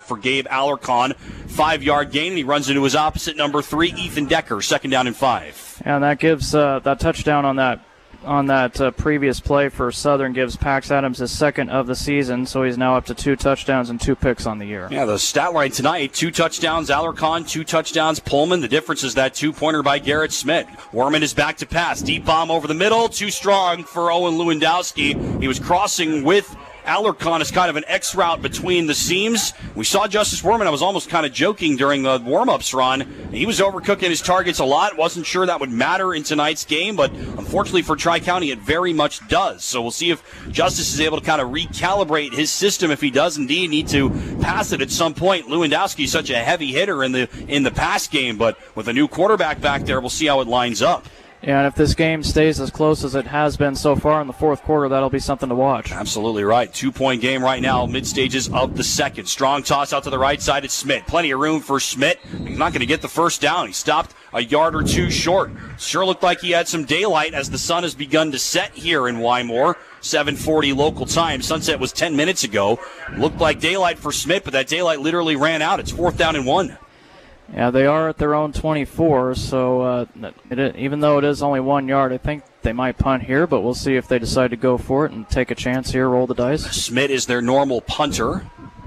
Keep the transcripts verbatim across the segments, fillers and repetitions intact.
for Gabe Alarcon. Five-yard gain, and he runs into his opposite number three, Ethan Decker, second down and five. And that gives uh, that touchdown on that on that uh, previous play for Southern gives Pax Adams his second of the season, so he's now up to two touchdowns and two picks on the year. Yeah, the stat line tonight, two touchdowns Alarcon, two touchdowns Pullman. The difference is that two-pointer by Garrett Smith. Warman is back to pass. Deep bomb over the middle, too strong for Owen Lewandowski. He was crossing with Alarcon is kind of an X route between the seams. We saw Justice Worman. I was almost kind of joking during the warm-ups, Ron. He was overcooking his targets a lot. Wasn't sure that would matter in tonight's game, but unfortunately for Tri-County, it very much does. So we'll see if Justice is able to kind of recalibrate his system if he does indeed need to pass it at some point. Lewandowski is such a heavy hitter in the in the pass game, but with a new quarterback back there, we'll see how it lines up. Yeah, and if this game stays as close as it has been so far in the fourth quarter, that'll be something to watch. Absolutely right. Two-point game right now, mid-stages of the second. Strong toss out to the right side. It's Schmidt. Plenty of room for Schmidt. He's not going to get the first down. He stopped a yard or two short. Sure looked like he had some daylight as the sun has begun to set here in Wymore. seven forty local time. Sunset was ten minutes ago. Looked like daylight for Schmidt, but that daylight literally ran out. It's fourth down and one. Yeah, they are at their own twenty-four, so uh, it, even though it is only one yard, I think they might punt here, but we'll see if they decide to go for it and take a chance here, roll the dice. Schmidt is their normal punter.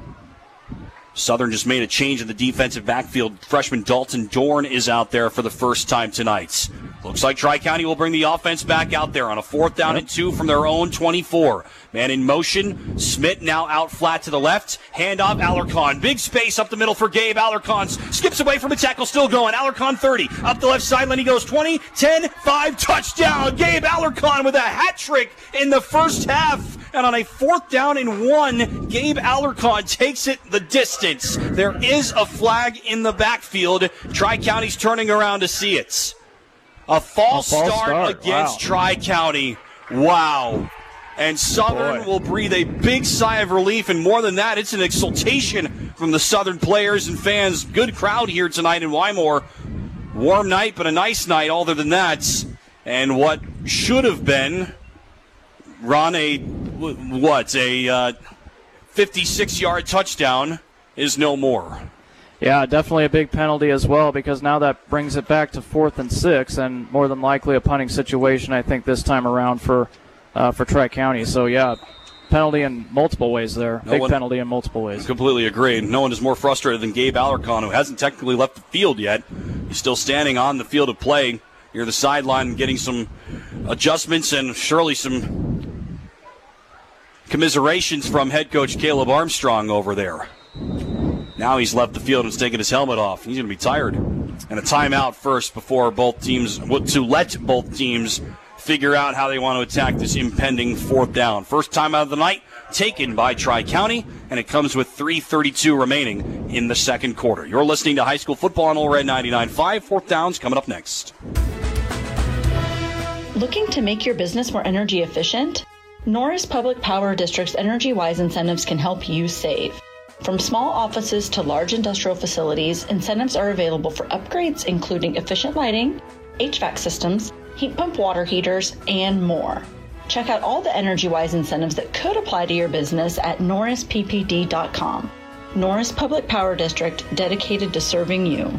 Southern just made a change in the defensive backfield. Freshman Dalton Dorn is out there for the first time tonight. Looks like Tri-County will bring the offense back out there on a fourth down yep. and two from their own twenty-four. Man in motion. Schmidt now out flat to the left. Handoff, Alarcon. Big space up the middle for Gabe. Alarcon skips away from a tackle, still going. Alarcon thirty. Up the left sideline he goes twenty, ten, five, touchdown. Gabe Alarcon with a hat trick in the first half. And on a fourth down and one, Gabe Alarcon takes it the distance. There is a flag in the backfield. Tri-County's turning around to see it. A false, a false start, start against wow. Tri-County. Wow. And Southern Boy. will breathe a big sigh of relief, and more than that, it's an exultation from the Southern players and fans. Good crowd here tonight in Wymore. Warm night, but a nice night other than that. And what should have been, Ron, a, what, a uh, fifty-six-yard touchdown is no more. Yeah, definitely a big penalty as well, because now that brings it back to fourth and six, and more than likely a punting situation, I think, this time around for uh, for Tri-County. So, yeah, penalty in multiple ways there. No big one, penalty in multiple ways. Completely agree. No one is more frustrated than Gabe Alarcon, who hasn't technically left the field yet. He's still standing on the field of play near the sideline, getting some adjustments and surely some commiserations from head coach Caleb Armstrong over there. Now he's left the field and taken his helmet off. He's going to be tired. And a timeout first before both teams, to let both teams figure out how they want to attack this impending fourth down. First timeout of the night taken by Tri-County, and it comes with three thirty-two remaining in the second quarter. You're listening to high school football on Ole Red ninety-nine point five. Fourth downs coming up next. Looking to make your business more energy efficient? Norris Public Power District's EnergyWise incentives can help you save. From small offices to large industrial facilities, incentives are available for upgrades including efficient lighting, H V A C systems, heat pump water heaters, and more. Check out all the EnergyWise incentives that could apply to your business at norris p p d dot com. Norris Public Power District, dedicated to serving you.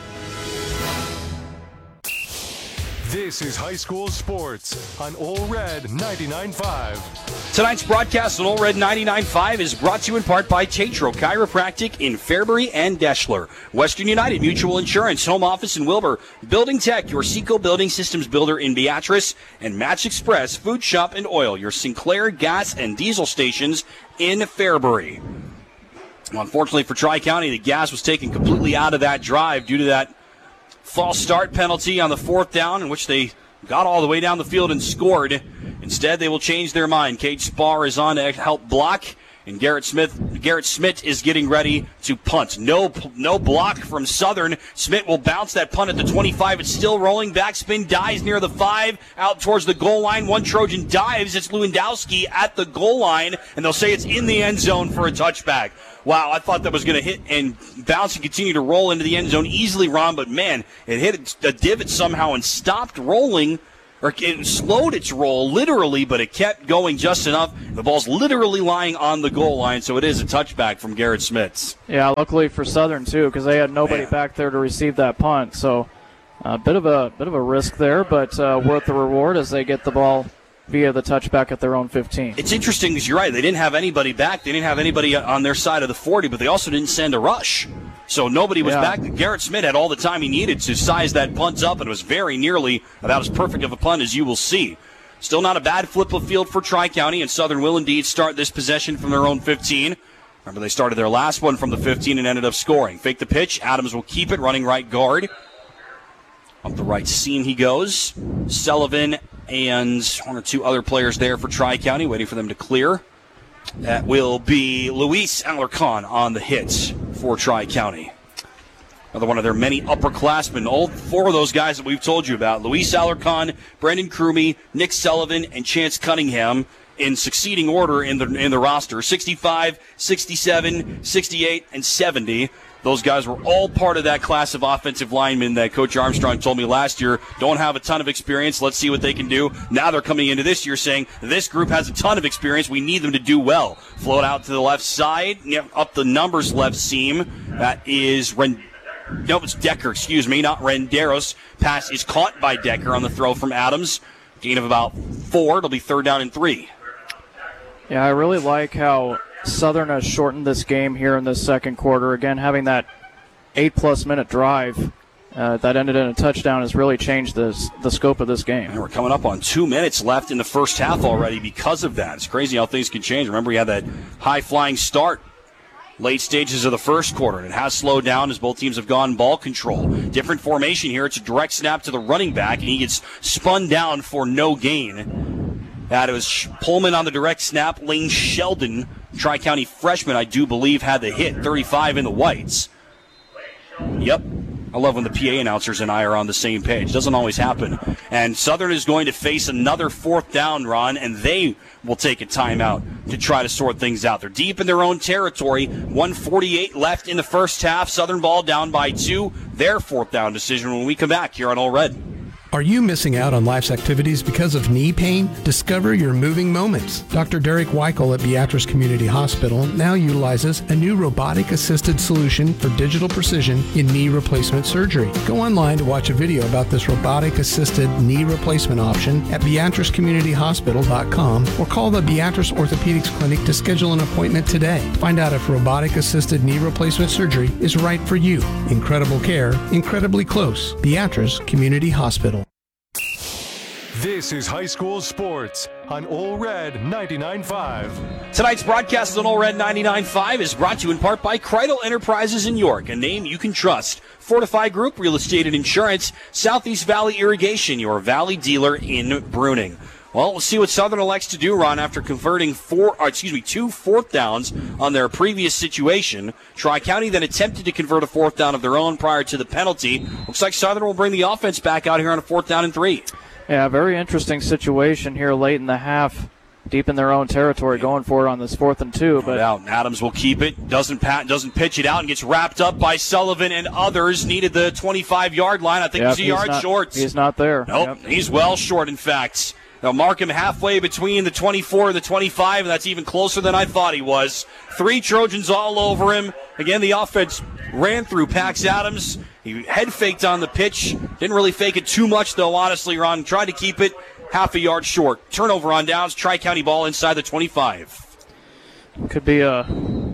This is high school sports on Ole Red ninety-nine point five. Tonight's broadcast on Ole Red ninety-nine point five is brought to you in part by Tatro Chiropractic in Fairbury and Deschler, Western United Mutual Insurance, Home Office in Wilbur, Building Tech, your Seco Building Systems builder in Beatrice, and Match Express Food Shop and Oil, your Sinclair gas and diesel stations in Fairbury. Well, unfortunately for Tri-County, the gas was taken completely out of that drive due to that false start penalty on the fourth down, in which they got all the way down the field and scored. Instead, they will change their mind. Cade Spar is on to help block, and Garrett Smith, Garrett Smith is getting ready to punt. No, no block from Southern. Smith will bounce that punt at the twenty-five. It's still rolling. Backspin dies near the five, out towards the goal line. One Trojan dives. It's Lewandowski at the goal line, and they'll say it's in the end zone for a touchback. Wow, I thought that was going to hit and bounce and continue to roll into the end zone easily, Ron, but man, it hit a divot somehow and stopped rolling. or it slowed its roll literally, but it kept going just enough. The ball's literally lying on the goal line, so it is a touchback from Garrett Smits. Yeah, luckily for Southern too, because they had nobody Man. back there to receive that punt. So a bit of a bit of a risk there, but uh, worth the reward as they get the ball via the touchback at their own fifteen. It's interesting because you're right. They didn't have anybody back. They didn't have anybody on their side of the forty, but they also didn't send a rush. So nobody was Yeah. back. Garrett Smith had all the time he needed to size that punt up, and it was very nearly about as perfect of a punt as you will see. Still not a bad flip of field for Tri-County, and Southern will indeed start this possession from their own fifteen. Remember, they started their last one from the fifteen and ended up scoring. Fake the pitch. Adams will keep it, running right guard. Up the right seam he goes. Sullivan and one or two other players there for Tri-County, waiting for them to clear. That will be Luis Alarcon on the hit for Tri-County. Another one of their many upperclassmen. All four of those guys that we've told you about. Luis Alarcon, Brendan Crumey, Nick Sullivan, and Chance Cunningham in succeeding order in the in the roster. sixty-five, sixty-seven, sixty-eight, and seventy. Those guys were all part of that class of offensive linemen that Coach Armstrong told me last year don't have a ton of experience. Let's see what they can do. Now they're coming into this year saying this group has a ton of experience. We need them to do well. Float out to the left side, yep, up the numbers left seam. That is Ren. No, it's Decker, excuse me, not Renderos. Pass is caught by Decker on the throw from Adams. Gain of about four. It'll be third down and three. Yeah, I really like how Southern has shortened this game here in this second quarter. Again, having that eight-plus minute drive uh, that ended in a touchdown has really changed this, the scope of this game. And we're coming up on two minutes left in the first half already because of that. It's crazy how things can change. Remember, we had that high-flying start late stages of the first quarter, and it has slowed down as both teams have gone ball control. Different formation here. It's a direct snap to the running back, and he gets spun down for no gain. That was Pullman on the direct snap. Lane Sheldon, Tri-County freshman, I do believe, had the hit, thirty-five in the whites. Yep. I love when the P A announcers and I are on the same page. Doesn't always happen. And Southern is going to face another fourth down run, and they will take a timeout to try to sort things out. They're deep in their own territory. one forty-eight left in the first half. Southern ball down by two. Their fourth down decision when we come back here on All Red. Are you missing out on life's activities because of knee pain? Discover your moving moments. Doctor Derek Weichel at Beatrice Community Hospital now utilizes a new robotic-assisted solution for digital precision in knee replacement surgery. Go online to watch a video about this robotic-assisted knee replacement option at beatrice community hospital dot com or call the Beatrice Orthopedics Clinic to schedule an appointment today. Find out if robotic-assisted knee replacement surgery is right for you. Incredible care, incredibly close. Beatrice Community Hospital. This is high school sports on All Red ninety-nine point five. Tonight's broadcast on All Red ninety-nine point five is brought to you in part by Kreidel Enterprises in York, a name you can trust. Fortify Group, Real Estate and Insurance, Southeast Valley Irrigation, your Valley dealer in Bruning. Well, we'll see what Southern elects to do, Ron, after converting four, or excuse me, two fourth downs on their previous situation. Tri-County then attempted to convert a fourth down of their own prior to the penalty. Looks like Southern will bring the offense back out here on a fourth down and three. Yeah, very interesting situation here late in the half, deep in their own territory, going for it on this fourth and two. But out. Adams will keep it, doesn't pat, doesn't pitch it out, and gets wrapped up by Sullivan and others. Needed the twenty-five-yard line. I think yep, he's a yard not, short. He's not there. Nope, Yep. He's well short, in fact. They'll mark him halfway between the twenty-four and the twenty-five, and that's even closer than I thought he was. Three Trojans all over him. Again, the offense ran through Pax Adams. He head faked on the pitch. Didn't really fake it too much, though, honestly, Ron. Tried to keep it half a yard short. Turnover on downs. Tri-County ball inside the twenty-five. Could be a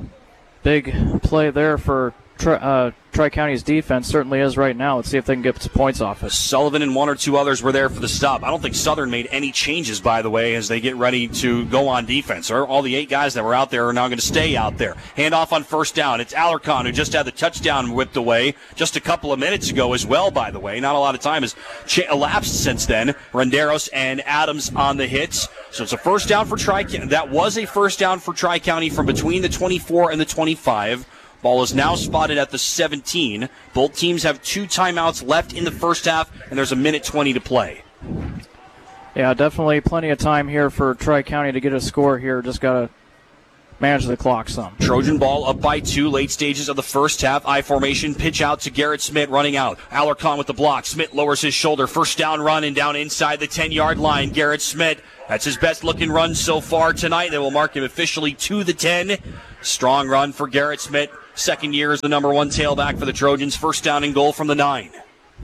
big play there for Tri- uh, Tri-County's defense. Certainly is right now. Let's see if they can get some points off it. Sullivan and one or two others were there for the stop. I don't think Southern made any changes, by the way, as they get ready to go on defense. All the eight guys that were out there are now going to stay out there. Handoff on first down. It's Alarcon, who just had the touchdown whipped away just a couple of minutes ago as well, by the way. Not a lot of time has ch- elapsed since then. Renderos and Adams on the hits. So it's a first down for Tri-County. That was a first down for Tri-County from between the twenty-four and the twenty-five. Ball is now spotted at the seventeen. Both teams have two timeouts left in the first half, and there's a minute twenty to play. Yeah, definitely plenty of time here for Tri-County to get a score here. Just got to manage the clock some. Trojan ball up by two, late stages of the first half. I formation, pitch out to Garrett Smith running out. Alarcon with the block. Smith lowers his shoulder. First down run and down inside the ten-yard line. Garrett Smith, that's his best-looking run so far tonight. They will mark him officially to the ten. Strong run for Garrett Smith. Second year as the number one tailback for the Trojans. First down and goal from the nine.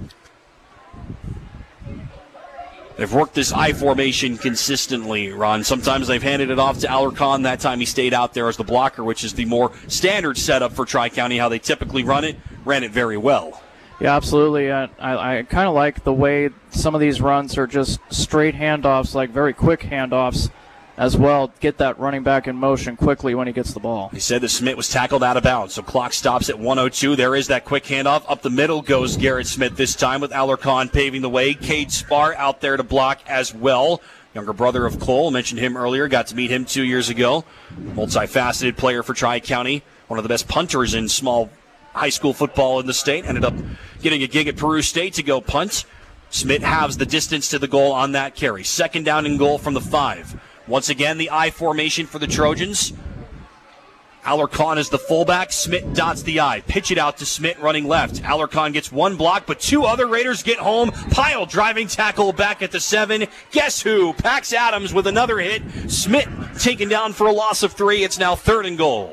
They've worked this I formation consistently, Ron. Sometimes they've handed it off to Alarcon. That time he stayed out there as the blocker, which is the more standard setup for Tri-County, how they typically run it. Ran it very well. Yeah, absolutely. Uh, I, I kind of like the way some of these runs are just straight handoffs, like very quick handoffs as well. Get that running back in motion quickly when he gets the ball. He said that Smith was tackled out of bounds, so clock stops at one oh two. There is that quick handoff. Up the middle goes Garrett Smith this time with Alarcon paving the way. Cade Spar out there to block as well. Younger brother of Cole, mentioned him earlier, got to meet him two years ago. Multifaceted player for Tri-County, one of the best punters in small high school football in the state. Ended up getting a gig at Peru State to go punt. Smith halves the distance to the goal on that carry. Second down and goal from the five. Once again, the I formation for the Trojans. Alarcon is the fullback. Smith dots the I. Pitch it out to Smith running left. Alarcon gets one block, but two other Raiders get home. Pile driving tackle back at the seven. Guess who? Pax Adams with another hit. Smith taken down for a loss of three. It's now third and goal.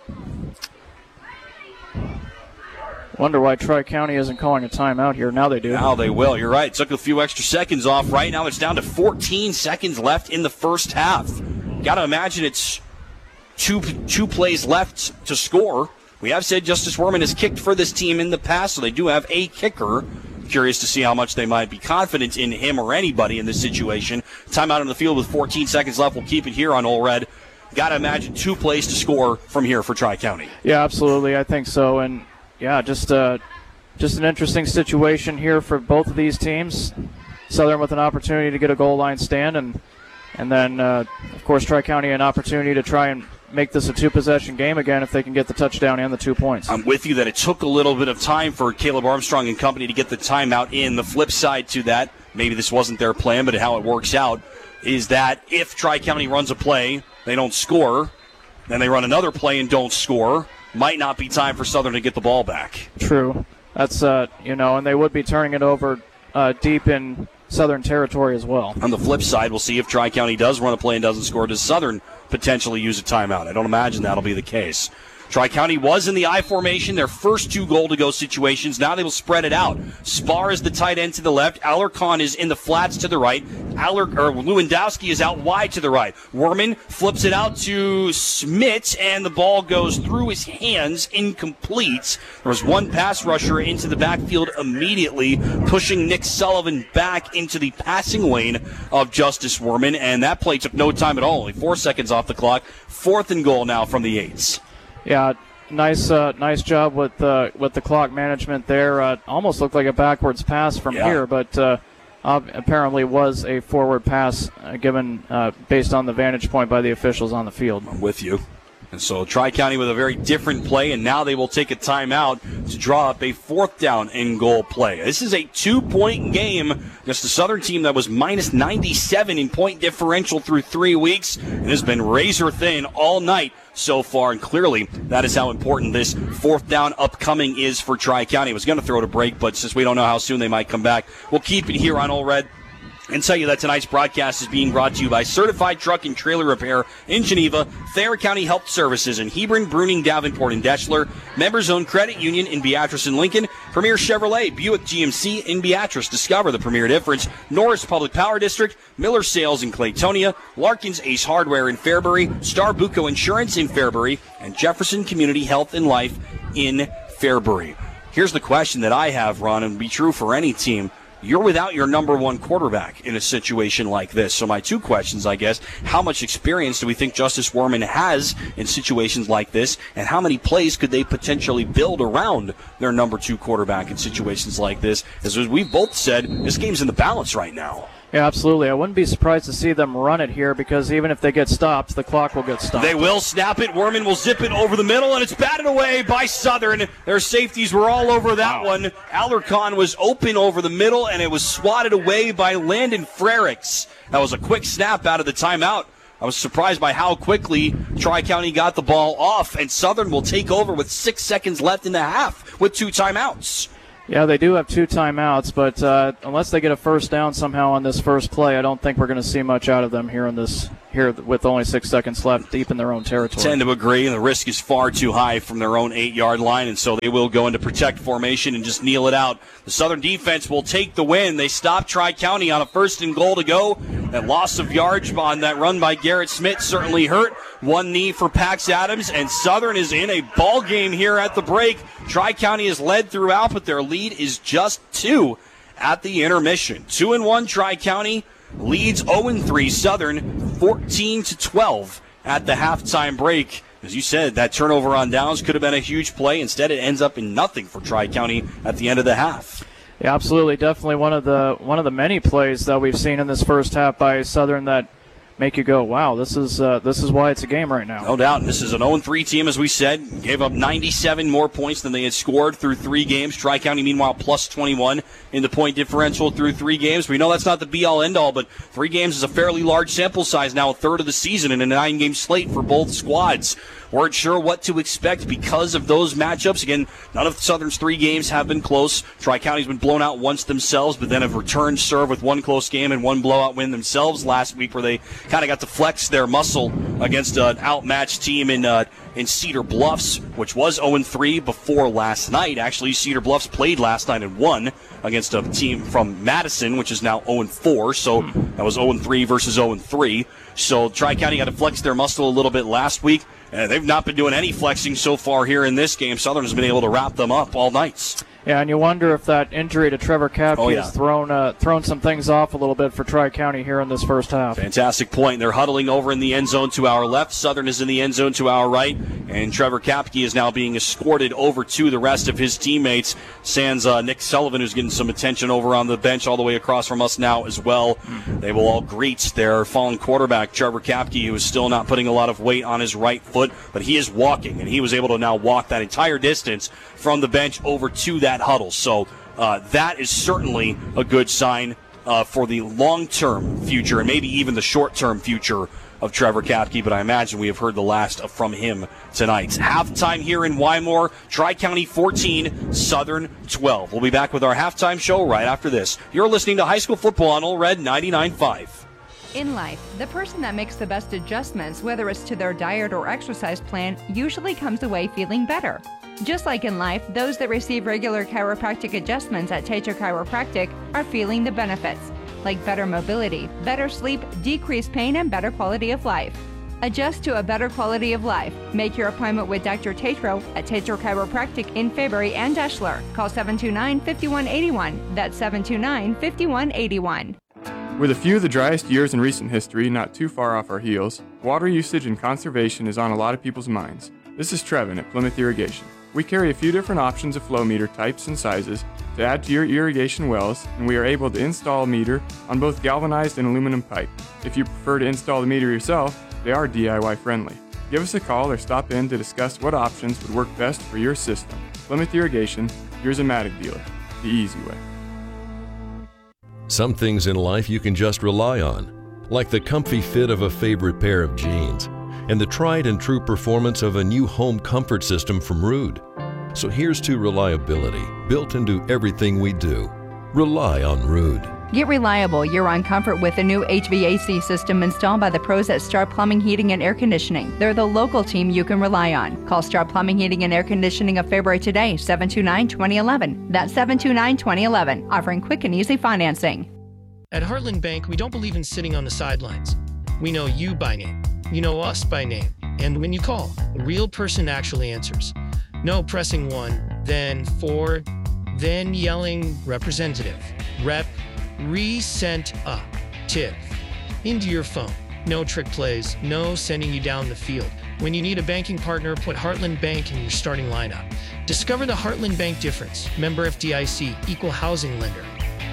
Wonder why Tri-County isn't calling a timeout here. Now they do. Now they will. You're right. Took a few extra seconds off. Right now it's down to fourteen seconds left in the first half. Got to imagine it's two two plays left to score. We have said Justice Worman has kicked for this team in the past, so they do have a kicker. Curious to see how much they might be confident in him or anybody in this situation. Timeout on the field with fourteen seconds left. We'll keep it here on Ole Red. Got to imagine two plays to score from here for Tri-County. Yeah, absolutely. I think so. And Yeah, just uh, just an interesting situation here for both of these teams. Southern with an opportunity to get a goal line stand, and and then, uh, of course, Tri-County an opportunity to try and make this a two-possession game again if they can get the touchdown and the two points. I'm with you that it took a little bit of time for Caleb Armstrong and company to get the timeout in. The flip side to that, maybe this wasn't their plan, but how it works out, is that if Tri-County runs a play, they don't score, then they run another play and don't score, might not be time for Southern to get the ball back. True. That's, uh, you know, and they would be turning it over uh, deep in Southern territory as well. On the flip side, we'll see if Tri-County does run a play and doesn't score. Does Southern potentially use a timeout? I don't imagine that'll be the case. Tri-County was in the I formation, their first two goal-to-go situations. Now they will spread it out. Spar is the tight end to the left. Alarcon is in the flats to the right. Aller, or Lewandowski is out wide to the right. Worman flips it out to Smith, and the ball goes through his hands, incomplete. There was one pass rusher into the backfield immediately, pushing Nick Sullivan back into the passing lane of Justice Worman, and that play took no time at all. Only four seconds off the clock. Fourth and goal now from the eights. Yeah, nice, uh, nice job with uh, with the clock management there. Uh, almost looked like a backwards pass from yeah. here, but uh, apparently was a forward pass uh, given uh, based on the vantage point by the officials on the field. I'm with you. And so Tri-County with a very different play, and now they will take a timeout to draw up a fourth down and goal play. This is a two-point game against a Southern team that was minus ninety-seven in point differential through three weeks and has been razor thin all night so far, and clearly that is how important this fourth down upcoming is for Tri-County. I was going to throw it a break, but since we don't know how soon they might come back, we'll keep it here on Ole Red and tell you that tonight's broadcast is being brought to you by Certified Truck and Trailer Repair in Geneva, Thayer County Health Services in Hebron, Bruning, Davenport, and Deschler, Members-Owned Credit Union in Beatrice and Lincoln, Premier Chevrolet, Buick G M C in Beatrice. Discover the premier difference. Norris Public Power District, Miller Sales in Claytonia, Larkins Ace Hardware in Fairbury, Star Buco Insurance in Fairbury, and Jefferson Community Health and Life in Fairbury. Here's the question that I have, Ron, and be true for any team. You're without your number one quarterback in a situation like this. So my two questions, I guess, how much experience do we think Justice Worman has in situations like this, and how many plays could they potentially build around their number two quarterback in situations like this? As we've both said, this game's in the balance right now. Yeah, absolutely. I wouldn't be surprised to see them run it here because even if they get stopped, the clock will get stopped. They will snap it. Worman will zip it over the middle, and it's batted away by Southern. Their safeties were all over that wow. one. Alarcon was open over the middle, and it was swatted away by Landon Frericks. That was a quick snap out of the timeout I was surprised by how quickly Tri-County got the ball off, and Southern will take over with six seconds left in the half with two timeouts. Yeah, they do have two timeouts, but uh, unless they get a first down somehow on this first play, I don't think we're going to see much out of them here in this here with only six seconds left deep in their own territory. Tend to agree, and the risk is far too high from their own eight-yard line, and so they will go into protect formation and just kneel it out. The Southern defense will take the win. They stop Tri-County on a first and goal to go. That loss of yards on that run by Garrett Smith certainly hurt. One knee for Pax Adams, and Southern is in a ball game here at the break. Tri-County is led throughout, but their lead is just two at the intermission. Two and one Tri-County leads oh and three Southern fourteen to twelve at the halftime break. As you said, that turnover on downs could have been a huge play. Instead, it ends up in nothing for Tri-County at the end of the half. Yeah, absolutely. Definitely one of the one of the many plays that we've seen in this first half by Southern that make you go, wow, this is uh, this is why it's a game right now. No doubt. This is an oh and three team, as we said. Gave up ninety-seven more points than they had scored through three games. Tri-County, meanwhile, plus twenty-one in the point differential through three games. We know that's not the be-all, end-all, but three games is a fairly large sample size now, a third of the season in a nine-game slate for both squads. Weren't sure what to expect because of those matchups. Again, none of Southern's three games have been close. Tri-County's been blown out once themselves, but then have returned serve with one close game and one blowout win themselves last week, where they kind of got to flex their muscle against an outmatched team in uh, in Cedar Bluffs, which was oh and three before last night. Actually, Cedar Bluffs played last night and won against a team from Madison, which is now oh and four. So that was oh and three versus oh and three. So Tri-County had to flex their muscle a little bit last week. Uh, they've not been doing any flexing so far here in this game. Southern has been able to wrap them up all night. Yeah, and you wonder if that injury to Trevor Kapke oh, yeah. has thrown uh, thrown some things off a little bit for Tri-County here in this first half. Fantastic point. They're huddling over in the end zone to our left. Southern is in the end zone to our right. And Trevor Kapke is now being escorted over to the rest of his teammates. Sans uh, Nick Sullivan, who's getting some attention over on the bench all the way across from us now as well. Mm-hmm. They will all greet their fallen quarterback, Trevor Kapke, who is still not putting a lot of weight on his right foot, but he is walking, and he was able to now walk that entire distance from the bench over to that huddle. So uh, that is certainly a good sign uh, for the long-term future and maybe even the short-term future of Trevor Kapke, but I imagine we have heard the last from him tonight. Halftime here in Wymore, Tri-County fourteen, Southern twelve. We'll be back with our halftime show right after this. You're listening to High School Football on Ole Red ninety-nine point five. In life, the person that makes the best adjustments, whether it's to their diet or exercise plan, usually comes away feeling better. Just like in life, those that receive regular chiropractic adjustments at Tetra Chiropractic are feeling the benefits, like better mobility, better sleep, decreased pain, and better quality of life. Adjust to a better quality of life. Make your appointment with Doctor Tatro at Tetra Chiropractic in Fabry and Deshler. Call seven two nine, five one eight one. That's seven two nine, five one eight one. With a few of the driest years in recent history not too far off our heels, water usage and conservation is on a lot of people's minds. This is Trevin at Plymouth Irrigation. We carry a few different options of flow meter types and sizes to add to your irrigation wells, and we are able to install a meter on both galvanized and aluminum pipe. If you prefer to install the meter yourself, they are D I Y friendly. Give us a call or stop in to discuss what options would work best for your system. Plymouth Irrigation, your Zematic dealer, the easy way. Some things in life you can just rely on, like the comfy fit of a favorite pair of jeans and the tried and true performance of a new home comfort system from Ruud. So here's to reliability, built into everything we do. Rely on Ruud. Get reliable year-round comfort with a new H V A C system installed by the pros at Star Plumbing, Heating, and Air Conditioning. They're the local team you can rely on. Call Star Plumbing, Heating, and Air Conditioning of February today, seven two nine, two oh one one. That's seven two nine, two oh one one, offering quick and easy financing. At Heartland Bank, we don't believe in sitting on the sidelines. We know you by name. You know us by name. And when you call, a real person actually answers. No pressing one, then four, then yelling representative, rep, re-sent up, tip, into your phone. No trick plays, no sending you down the field. When you need a banking partner, put Heartland Bank in your starting lineup. Discover the Heartland Bank difference. Member F D I C, equal housing lender.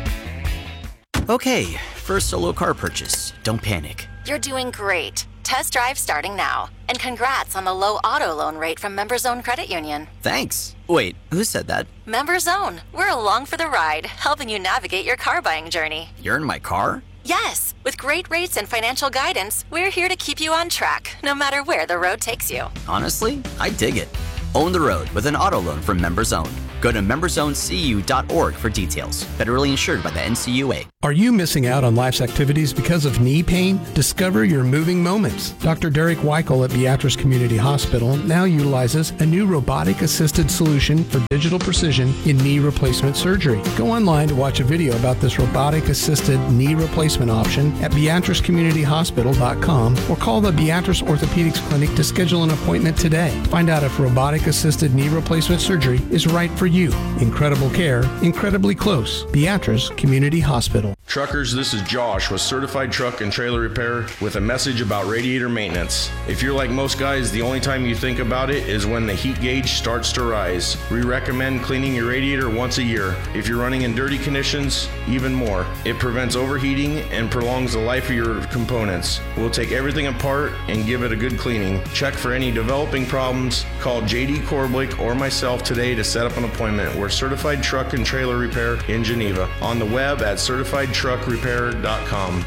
Okay, first solo car purchase. Don't panic. You're doing great. Test drive starting now. And congrats on the low auto loan rate from MemberZone Credit Union. Thanks. Wait, who said that? MemberZone. We're along for the ride, helping you navigate your car buying journey. You're in my car? Yes, with great rates and financial guidance, we're here to keep you on track, no matter where the road takes you. Honestly, I dig it. Own the road with an auto loan from MemberZone. Go to member zone c u dot org for details. Federally insured by the N C U A. Are you missing out on life's activities because of knee pain? Discover your moving moments. Doctor Derek Weichel at Beatrice Community Hospital now utilizes a new robotic-assisted solution for digital precision in knee replacement surgery. Go online to watch a video about this robotic-assisted knee replacement option at beatrice community hospital dot com or call the Beatrice Orthopedics Clinic to schedule an appointment today. Find out if robotic-assisted knee replacement surgery is right for you. Incredible care, incredibly close. Beatrice Community Hospital. Truckers, this is Josh with Certified Truck and Trailer Repair with a message about radiator maintenance. If you're like most guys, the only time you think about it is when the heat gauge starts to rise. We recommend cleaning your radiator once a year. If you're running in dirty conditions, even more. It prevents overheating and prolongs the life of your components. We'll take everything apart and give it a good cleaning. Check for any developing problems. Call J D Korblick or myself today to set up an appointment. We're Certified Truck and Trailer Repair in Geneva. On the web at certified truck repair dot com.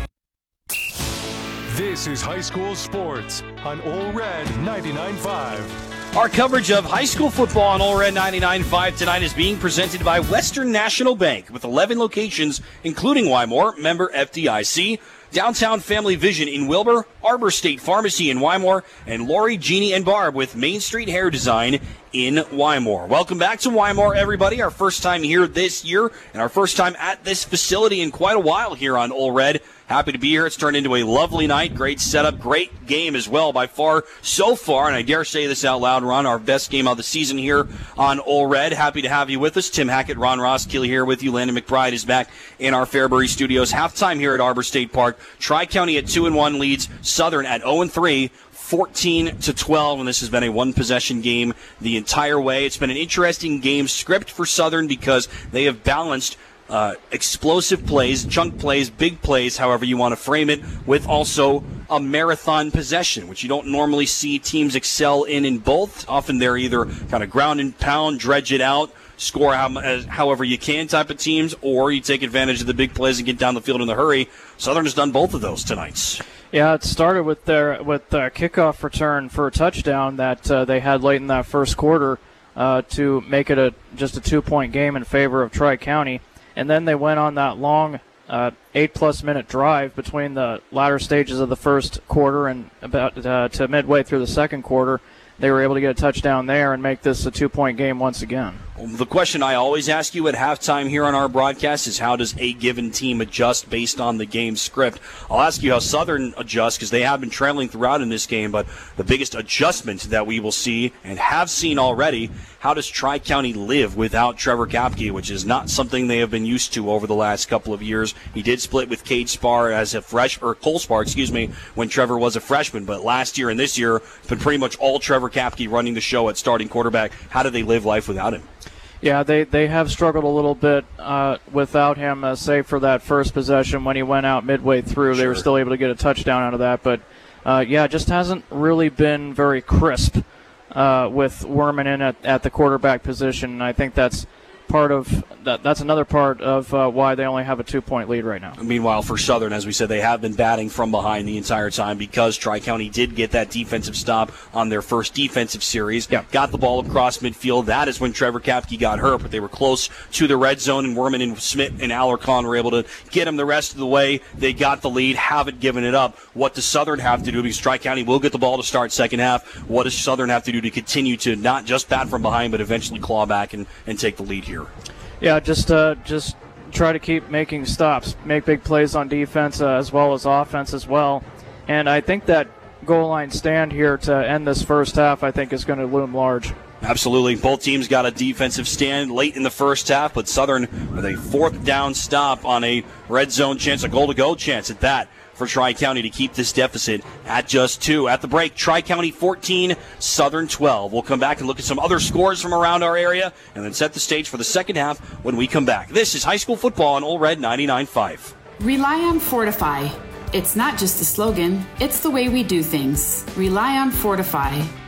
This is High School Sports on Ole Red ninety-nine point five. Our coverage of high school football on Ole Red ninety-nine point five tonight is being presented by Western National Bank with eleven locations, including Wymore, member F D I C, Downtown Family Vision in Wilbur, Arbor State Pharmacy in Wymore, and Lori, Jeannie, and Barb with Main Street Hair Design in Wymore. Welcome back to Wymore, everybody. Our first time here this year and our first time at this facility in quite a while here on Ole Red. Happy to be here. It's turned into a lovely night. Great setup. Great game as well by far so far. And I dare say this out loud, Ron, our best game of the season here on Ole Red. Happy to have you with us. Tim Hackett, Ron Roskilly here with you. Landon McBride is back in our Fairbury studios. Halftime here at Arbor State Park. Tri-County at two and one leads Southern at oh and three. fourteen to twelve, and this has been a one-possession game the entire way. It's been an interesting game script for Southern because they have balanced uh, explosive plays, chunk plays, big plays, however you want to frame it, with also a marathon possession, which you don't normally see teams excel in in both. Often they're either kind of ground and pound, dredge it out, score how, however you can type of teams, or you take advantage of the big plays and get down the field in a hurry. Southern has done both of those tonight. Yeah, it started with their with the kickoff return for a touchdown that uh, they had late in that first quarter uh, to make it a just a two-point game in favor of Tri-County. And then they went on that long uh, eight-plus minute drive between the latter stages of the first quarter and about uh, to midway through the second quarter. They were able to get a touchdown there and make this a two-point game once again. The question I always ask you at halftime here on our broadcast is how does a given team adjust based on the game script? I'll ask you how Southern adjusts because they have been trailing throughout in this game, but the biggest adjustment that we will see and have seen already, how does Tri-County live without Trevor Kapke, which is not something they have been used to over the last couple of years. He did split with Cade Spar as a fresh, or Cole Spar, excuse me, when Trevor was a freshman, but last year and this year, it's been pretty much all Trevor Kapke running the show at starting quarterback. How do they live life without him? Yeah, they, they have struggled a little bit uh, without him, uh, save for that first possession when he went out midway through. Sure. They were still able to get a touchdown out of that. But, uh, yeah, it just hasn't really been very crisp uh, with Werman in at, at the quarterback position. And I think that's part of that. That's another part of uh, why they only have a two-point lead right now. Meanwhile, for Southern, as we said, they have been batting from behind the entire time because Tri-County did get that defensive stop on their first defensive series. Yeah. Got the ball across midfield. That is when Trevor Kapke got hurt, but they were close to the red zone, and Werman and Smith and Alarcon were able to get him the rest of the way. They got the lead, haven't given it up. What does Southern have to do? Because Tri-County will get the ball to start second half. What does Southern have to do to continue to not just bat from behind, but eventually claw back and, and take the lead here? Yeah, just uh, just try to keep making stops, make big plays on defense uh, as well as offense as well. And I think that goal line stand here to end this first half, I think, is going to loom large. Absolutely. Both teams got a defensive stand late in the first half, but Southern with a fourth down stop on a red zone chance, a goal-to-go chance at that for Tri-County to keep this deficit at just two. At the break, Tri-County fourteen, Southern twelve. We'll come back and look at some other scores from around our area and then set the stage for the second half when we come back. This is high school football on Ole Red ninety-nine point five. Rely on Fortify. It's not just a slogan, it's the way we do things. Rely on Fortify.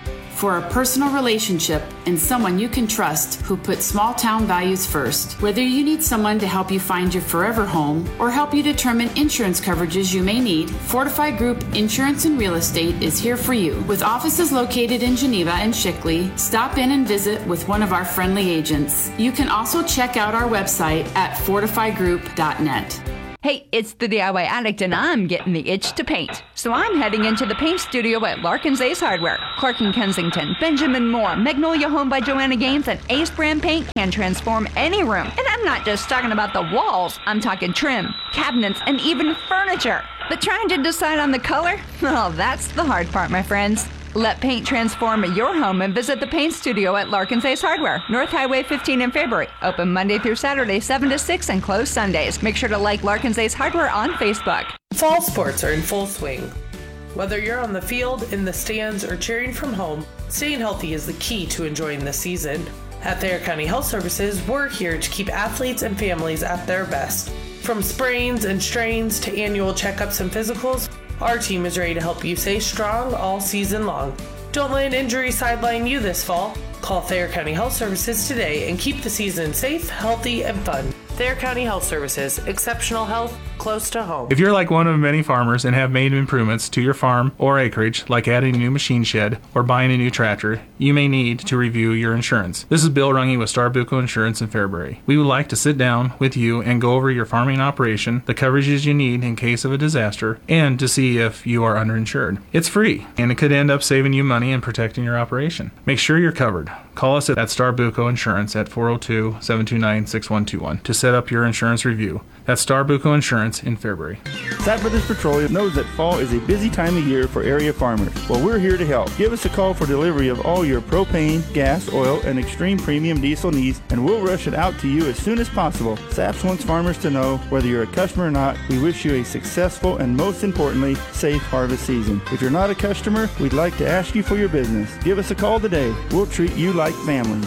for a personal relationship and someone you can trust who puts small town values first. Whether you need someone to help you find your forever home or help you determine insurance coverages you may need, Fortify Group Insurance and Real Estate is here for you. With offices located in Geneva and Shickley, stop in and visit with one of our friendly agents. You can also check out our website at fortify group dot net. Hey, it's the D I Y Addict, and I'm getting the itch to paint. So I'm heading into the paint studio at Larkin's Ace Hardware. Clark and Kensington, Benjamin Moore, Magnolia Home by Joanna Gaines, and Ace brand paint can transform any room. And I'm not just talking about the walls. I'm talking trim, cabinets, and even furniture. But trying to decide on the color? Well, that's the hard part, my friends. Let paint transform your home and visit the paint studio at Larkin's Ace Hardware, North Highway fifteen in Fairbury. Open Monday through Saturday, seven to six, and closed Sundays. Make sure to like Larkin's Ace Hardware on Facebook. Fall sports are in full swing. Whether you're on the field, in the stands, or cheering from home, staying healthy is the key to enjoying the season. At Thayer County Health Services, we're here to keep athletes and families at their best. From sprains and strains to annual checkups and physicals, our team is ready to help you stay strong all season long. Don't let an injury sideline you this fall. Call Thayer County Health Services today and keep the season safe, healthy, and fun. Thayer County Health Services, exceptional health close to home. If you're like one of many farmers and have made improvements to your farm or acreage, like adding a new machine shed or buying a new tractor, you may need to review your insurance. This is Bill Runge with Starbuco Insurance in Fairbury. We would like to sit down with you and go over your farming operation, the coverages you need in case of a disaster, and to see if you are underinsured. It's free, and it could end up saving you money and protecting your operation. Make sure you're covered. Call us at Starbuco Insurance at four oh two, seven two nine, six one two one to set up your insurance review. That's Starbuco Insurance in Fairbury. Sapp Brothers Petroleum knows that fall is a busy time of year for area farmers. Well, we're here to help. Give us a call for delivery of all your propane, gas, oil, and extreme premium diesel needs, and we'll rush it out to you as soon as possible. Saps wants farmers to know, whether you're a customer or not, we wish you a successful and, most importantly, safe harvest season. If you're not a customer, we'd like to ask you for your business. Give us a call today. We'll treat you like family.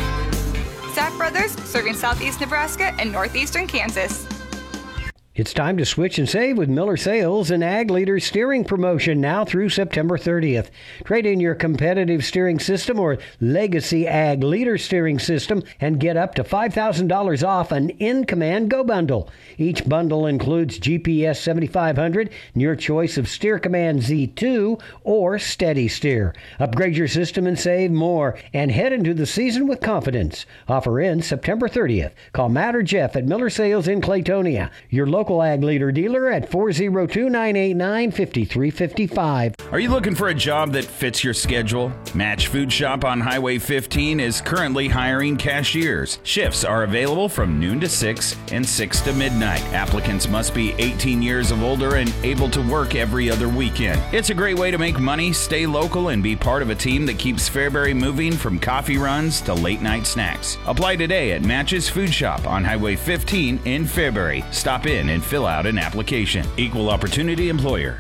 Sapp Brothers, serving southeast Nebraska and northeastern Kansas. It's time to switch and save with Miller Sales and Ag Leader Steering Promotion now through September thirtieth. Trade in your competitive steering system or Legacy Ag Leader Steering System and get up to five thousand dollars off an In-Command Go Bundle. Each bundle includes G P S seventy-five hundred, and your choice of Steer Command Z two or Steady Steer. Upgrade your system and save more, and head into the season with confidence. Offer ends September thirtieth. Call Matt or Jeff at Miller Sales in Claytonia. Your local Ag Leader dealer at four oh two, nine eight nine, five three five five. Are you looking for a job that fits your schedule? Match Food Shop on Highway fifteen is currently hiring cashiers. Shifts are available from noon to six and six to midnight. Applicants must be eighteen years of older and able to work every other weekend. It's a great way to make money, stay local, and be part of a team that keeps Fairbury moving from coffee runs to late night snacks. Apply today at Match's Food Shop on Highway fifteen in Fairbury. Stop in and fill out an application. Equal Opportunity Employer.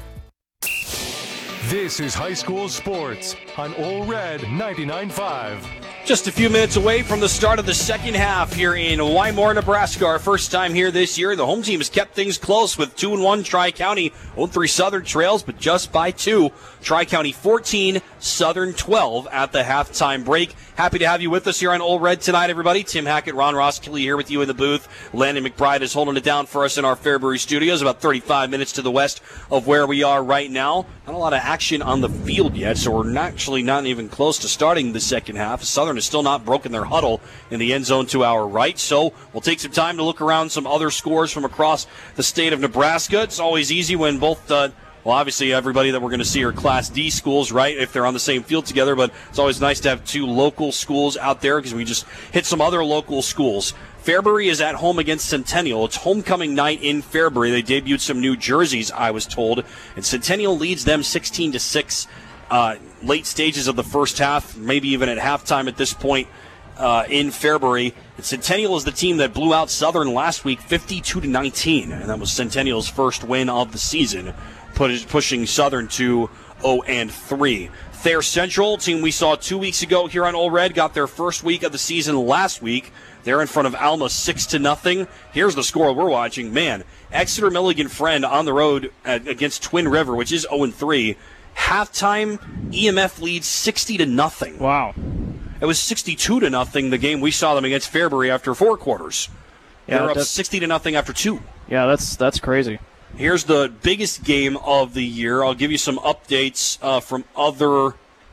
This is High School Sports on Ole Red ninety-nine point five. Just a few minutes away from the start of the second half here in Wymore, Nebraska. Our first time here this year. The home team has kept things close with two and one Tri-County. oh and three Southern trails, but just by two. Tri-County fourteen, Southern twelve at the halftime break. Happy to have you with us here on Ole Red tonight, everybody. Tim Hackett, Ron Roskilly here with you in the booth. Landon McBride is holding it down for us in our Fairbury studios, about thirty-five minutes to the west of where we are right now. Not a lot of action on the field yet, so we're actually not even close to starting the second half. Southern has still not broken their huddle in the end zone to our right, so we'll take some time to look around some other scores from across the state of Nebraska. It's always easy when both uh, Well, obviously, everybody that we're going to see are Class D schools, right, if they're on the same field together, but it's always nice to have two local schools out there because we just hit some other local schools. Fairbury is at home against Centennial. It's homecoming night in Fairbury. They debuted some new jerseys, I was told, and Centennial leads them sixteen to six uh, late stages of the first half, maybe even at halftime at this point uh, in Fairbury. And Centennial is the team that blew out Southern last week fifty-two to nineteen, and that was Centennial's first win of the season, pushing Southern to oh and three. Thayer Central, team we saw two weeks ago here on Ole Red, got their first week of the season last week. They're in front of Alma six to nothing. Here's the score we're watching. Man, Exeter Milligan Friend on the road at, against Twin River, which is oh and three, Halftime, E M F leads sixty to nothing. Wow. It was sixty-two to nothing the game we saw them against Fairbury after four quarters. Yeah, They're up that's- sixty to nothing after two. Yeah, that's that's crazy. Here's the biggest game of the year. I'll give you some updates uh, from other.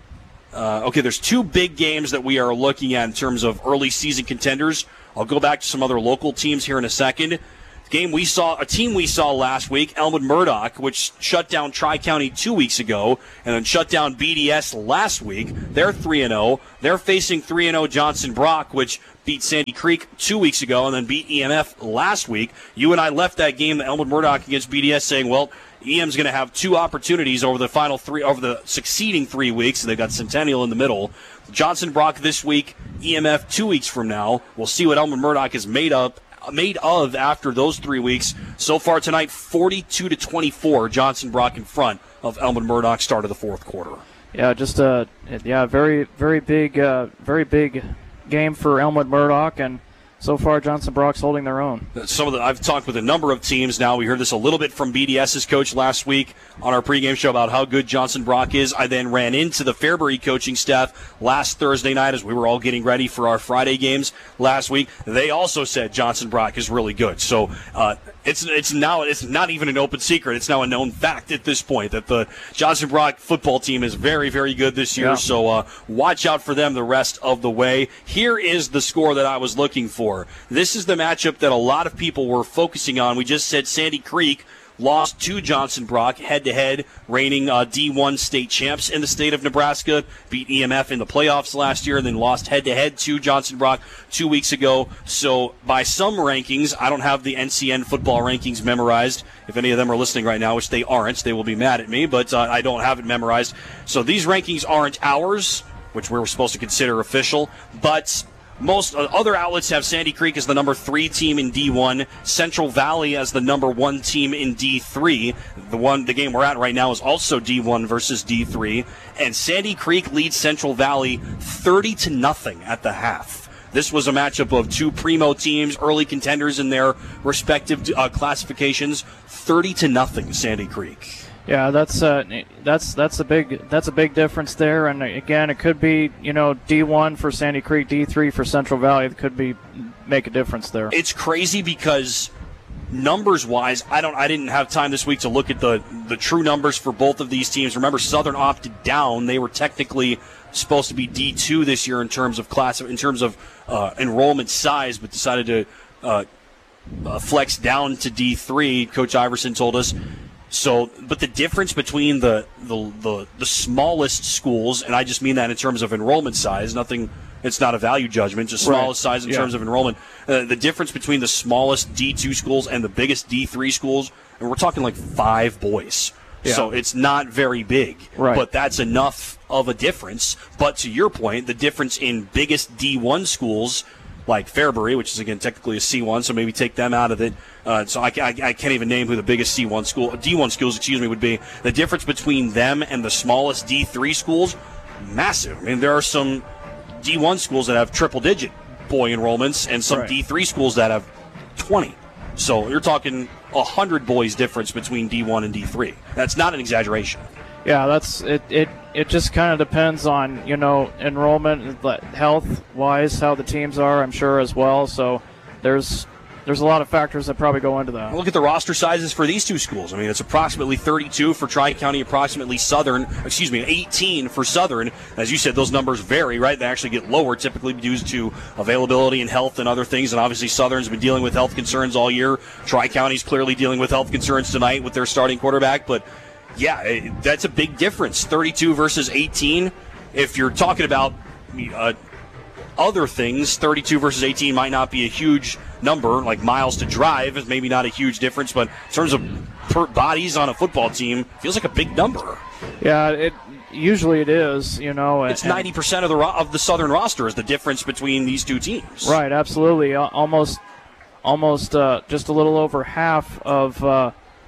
Uh, okay, there's two big games that we are looking at in terms of early season contenders. I'll go back to some other local teams here in a second. Game we saw, a team we saw last week, Elmwood Murdoch, which shut down Tri-County two weeks ago, and then shut down B D S last week. They're three and oh. They're facing three and oh Johnson Brock, which beat Sandy Creek two weeks ago, and then beat E M F last week. You and I left that game, the Elmwood Murdoch against B D S, saying, well, E M's going to have two opportunities over the final three, over the succeeding three weeks. They've got Centennial in the middle. Johnson Brock this week, E M F two weeks from now. We'll see what Elmwood Murdoch is made up. made of after those three weeks. So far tonight, forty-two to twenty-four, Johnson Brock in front of Elmwood Murdoch, start of the fourth quarter. Yeah, just a yeah, very very big uh, very big game for Elmwood Murdoch, and so far Johnson Brock's holding their own. Some of the I've talked with a number of teams now. We heard this a little bit from BDS's coach last week on our pregame show about how good Johnson Brock is. I then ran into the Fairbury coaching staff last Thursday night as we were all getting ready for our Friday games last week. They also said Johnson Brock is really good. So uh, it's it's now it's not even an open secret. It's now a known fact at this point that the Johnson Brock football team is very, very good this year. Yeah. So uh, watch out for them the rest of the way. Here is the score that I was looking for. This is the matchup that a lot of people were focusing on. We just said Sandy Creek lost to Johnson Brock head-to-head, reigning uh, D one state champs in the state of Nebraska, beat E M F in the playoffs last year, and then lost head-to-head to Johnson Brock two weeks ago. So by some rankings, I don't have the N C N football rankings memorized. If any of them are listening right now, which they aren't, they will be mad at me, but uh, I don't have it memorized. So these rankings aren't ours, which we're supposed to consider official, but most uh, other outlets have Sandy Creek as the number three team in D one, Central Valley as the number one team in D three. The one, the game we're at right now is also D one versus D three, and Sandy Creek leads Central Valley thirty to nothing at the half. This was a matchup of two primo teams, early contenders in their respective uh, classifications. thirty to nothing, Sandy Creek. Yeah, that's uh, that's that's a big that's a big difference there. And again, it could be you know D one for Sandy Creek, D three for Central Valley. It could be make a difference there. It's crazy because numbers wise, I don't I didn't have time this week to look at the the true numbers for both of these teams. Remember, Southern opted down. They were technically supposed to be D two this year in terms of class in terms of uh, enrollment size, but decided to uh, uh, flex down to D three. Coach Iverson told us. So, but the difference between the, the the the smallest schools, and I just mean that in terms of enrollment size, nothing, it's not a value judgment, just smallest Right. size in Yeah. terms of enrollment. Uh, the difference between the smallest D two schools and the biggest D three schools, and we're talking like five boys. Yeah. So it's not very big, Right. but that's enough of a difference. But to your point, the difference in biggest D one schools, like Fairbury, which is, again, technically a C one, so maybe take them out of it. Uh, so I, I, I can't even name who the biggest C one school, D one schools, excuse me, would be. The difference between them and the smallest D three schools, massive. I mean, there are some D one schools that have triple-digit boy enrollments and some Right. D three schools that have twenty. So you're talking one hundred boys difference between D one and D three. That's not an exaggeration. Yeah, that's it. It it just kind of depends on you know enrollment, health wise, how the teams are. I'm sure as well. So there's there's a lot of factors that probably go into that. Look at the roster sizes for these two schools. I mean, it's approximately thirty-two for Tri-County, approximately Southern, excuse me, eighteen for Southern. As you said, those numbers vary, right? They actually get lower, typically due to availability and health and other things. And obviously, Southern's been dealing with health concerns all year. Tri-County's clearly dealing with health concerns tonight with their starting quarterback. But yeah, it, that's a big difference. thirty-two versus eighteen. If you're talking about uh, other things, thirty-two versus eighteen might not be a huge number, like miles to drive is maybe not a huge difference, but in terms of per bodies on a football team, feels like a big number. Yeah, it usually it is. You know, It's and- ninety percent of the ro- of the Southern roster is the difference between these two teams. Right, absolutely. Al- Almost, almost uh, just a little over half of uh,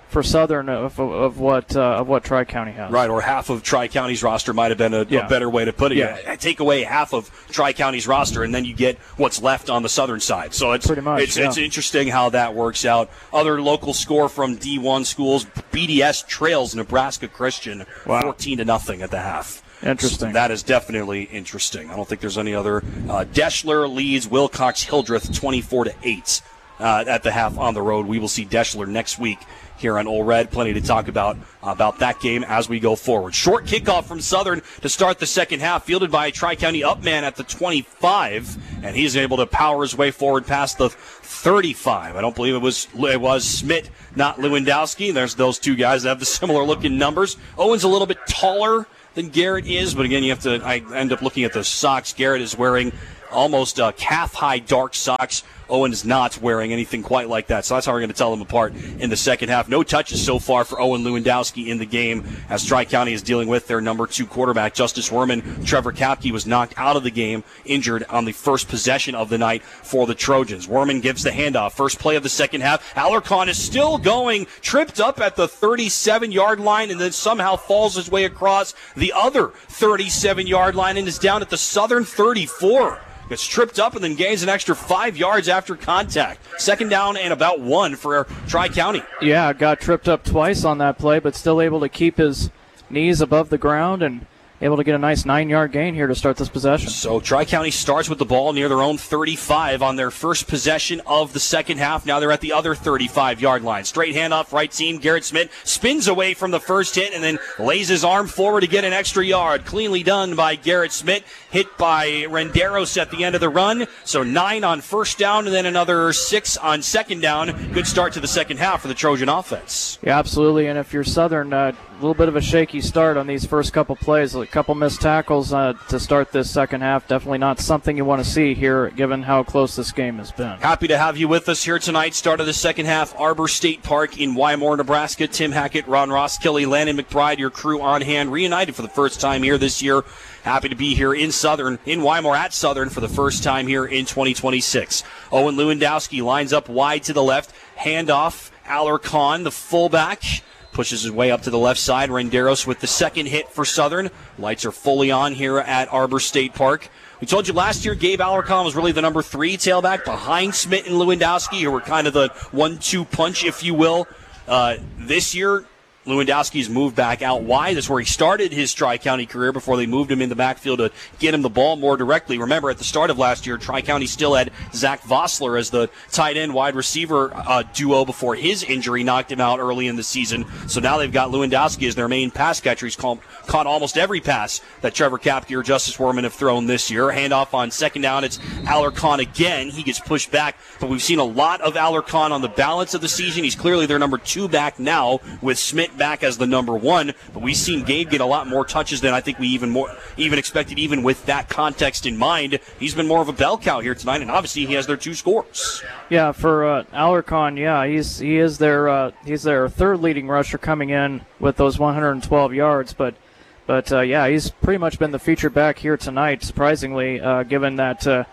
for Southern of, of what uh, of what Tri-County has. Right, or half of Tri-County's roster might have been a, Yeah. a better way to put it. Yeah. Yeah, take away half of Tri-County's roster, and then you get what's left on the Southern side. So it's Pretty much, it's, yeah. it's interesting how that works out. Other local score from D one schools: B D S trails Nebraska Christian Wow. fourteen to nothing at the half. Interesting. So that is definitely interesting. I don't think there's any other. Uh, Deschler leads Wilcox Hildreth twenty-four to eight uh, at the half on the road. We will see Deschler next week here on Ole Red. Plenty to talk about about that game as we go forward. Short kickoff from Southern to start the second half, fielded by a Tri-County Upman at the twenty-five, and he's able to power his way forward past the thirty-five. I don't believe it was it was Smith, not Lewandowski. There's those two guys that have the similar looking numbers. Owen's a little bit taller than Garrett is, but again, you have to. I end up looking at the socks. Garrett is wearing almost uh, calf-high dark socks. Owen is not wearing anything quite like that, so that's how we're going to tell them apart in the second half. No touches so far for Owen Lewandowski in the game as Tri-County is dealing with their number two quarterback, Justice Werman. Trevor Kapke was knocked out of the game, injured on the first possession of the night for the Trojans. Werman gives the handoff. First play of the second half. Alarcon is still going, tripped up at the thirty-seven-yard line, and then somehow falls his way across the other thirty-seven-yard line and is down at the Southern thirty-four. Gets tripped up and then gains an extra five yards after contact. Second down and about one for Tri-County. Yeah, got tripped up twice on that play, but still able to keep his knees above the ground and able to get a nice nine-yard gain here to start this possession. So Tri-County starts with the ball near their own thirty-five on their first possession of the second half. Now they're at the other thirty-five-yard line. Straight handoff, right seam. Garrett Smith spins away from the first hit and then lays his arm forward to get an extra yard. Cleanly done by Garrett Smith. Hit by Renderos at the end of the run. So nine on first down and then another six on second down. Good start to the second half for the Trojan offense. Yeah, absolutely. And if you're Southern, a uh, little bit of a shaky start on these first couple plays. A couple missed tackles uh, to start this second half. Definitely not something you want to see here, given how close this game has been. Happy to have you with us here tonight. Start of the second half, Arbor State Park in Wymore, Nebraska. Tim Hackett, Ron Roskilly, Landon McBride, your crew on hand, reunited for the first time here this year. Happy to be here in Southern, in Wymore at Southern for the first time here in twenty twenty-six. Owen Lewandowski lines up wide to the left. Handoff, Alarcon, the fullback, pushes his way up to the left side. Renderos with the second hit for Southern. Lights are fully on here at Arbor State Park. We told you last year Gabe Alarcon was really the number three tailback behind Smith and Lewandowski, who were kind of the one two punch, if you will. Uh, this year, Lewandowski's moved back out wide. That's where he started his Tri-County career before they moved him in the backfield to get him the ball more directly. Remember, at the start of last year, Tri-County still had Zach Vossler as the tight end wide receiver uh, duo before his injury knocked him out early in the season. So now they've got Lewandowski as their main pass catcher. He's called, caught almost every pass that Trevor Kapke or Justice Werman have thrown this year. Handoff on second down. It's Alarcon again. He gets pushed back, but we've seen a lot of Alarcon on the balance of the season. He's clearly their number two back now, with Smith back as the number one, but we've seen Gabe get a lot more touches than I think we even more even expected, even with that context in mind. He's been more of a bell cow here tonight, and obviously he has their two scores. Yeah, for uh, Alarcon, yeah, he's he is their uh, he's their third leading rusher coming in with those one hundred twelve yards, but but uh, yeah, he's pretty much been the featured back here tonight, surprisingly, uh, given that uh,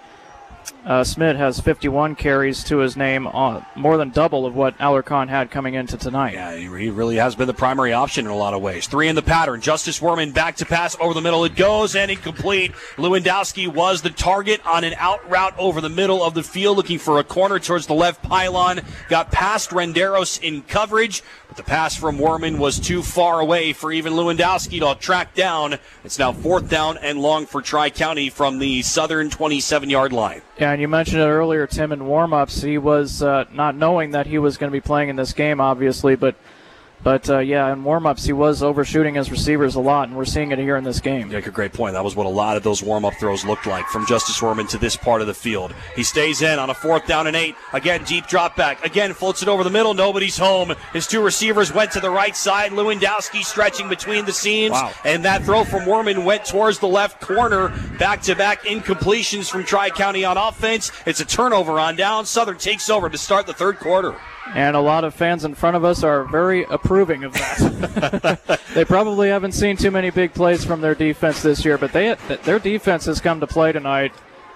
Uh, Smith has fifty-one carries to his name, uh, more than double of what Alarcon had coming into tonight. Yeah, he really has been the primary option in a lot of ways. Three in the pattern. Justice Werman back to pass over the middle. It goes and incomplete. Lewandowski was the target on an out route over the middle of the field, looking for a corner towards the left pylon. Got past Renderos in coverage, but the pass from Werman was too far away for even Lewandowski to track down. It's now fourth down and long for Tri-County from the Southern twenty-seven-yard line. Yeah, and you mentioned it earlier, Tim, in warm-ups. He was uh, not knowing that he was going to be playing in this game, obviously, but But, uh, yeah, in warm-ups, he was overshooting his receivers a lot, and we're seeing it here in this game. Yeah, great point. That was what a lot of those warm-up throws looked like from Justice Werman to this part of the field. He stays in on a fourth down and eight. Again, deep drop back. Again, floats it over the middle. Nobody's home. His two receivers went to the right side. Lewandowski stretching between the seams. Wow. And that throw from Werman went towards the left corner. Back-to-back incompletions from Tri-County on offense. It's a turnover on down. Southern takes over to start the third quarter. And a lot of fans in front of us are very approving of that. They probably haven't seen too many big plays from their defense this year, but they their defense has come to play tonight.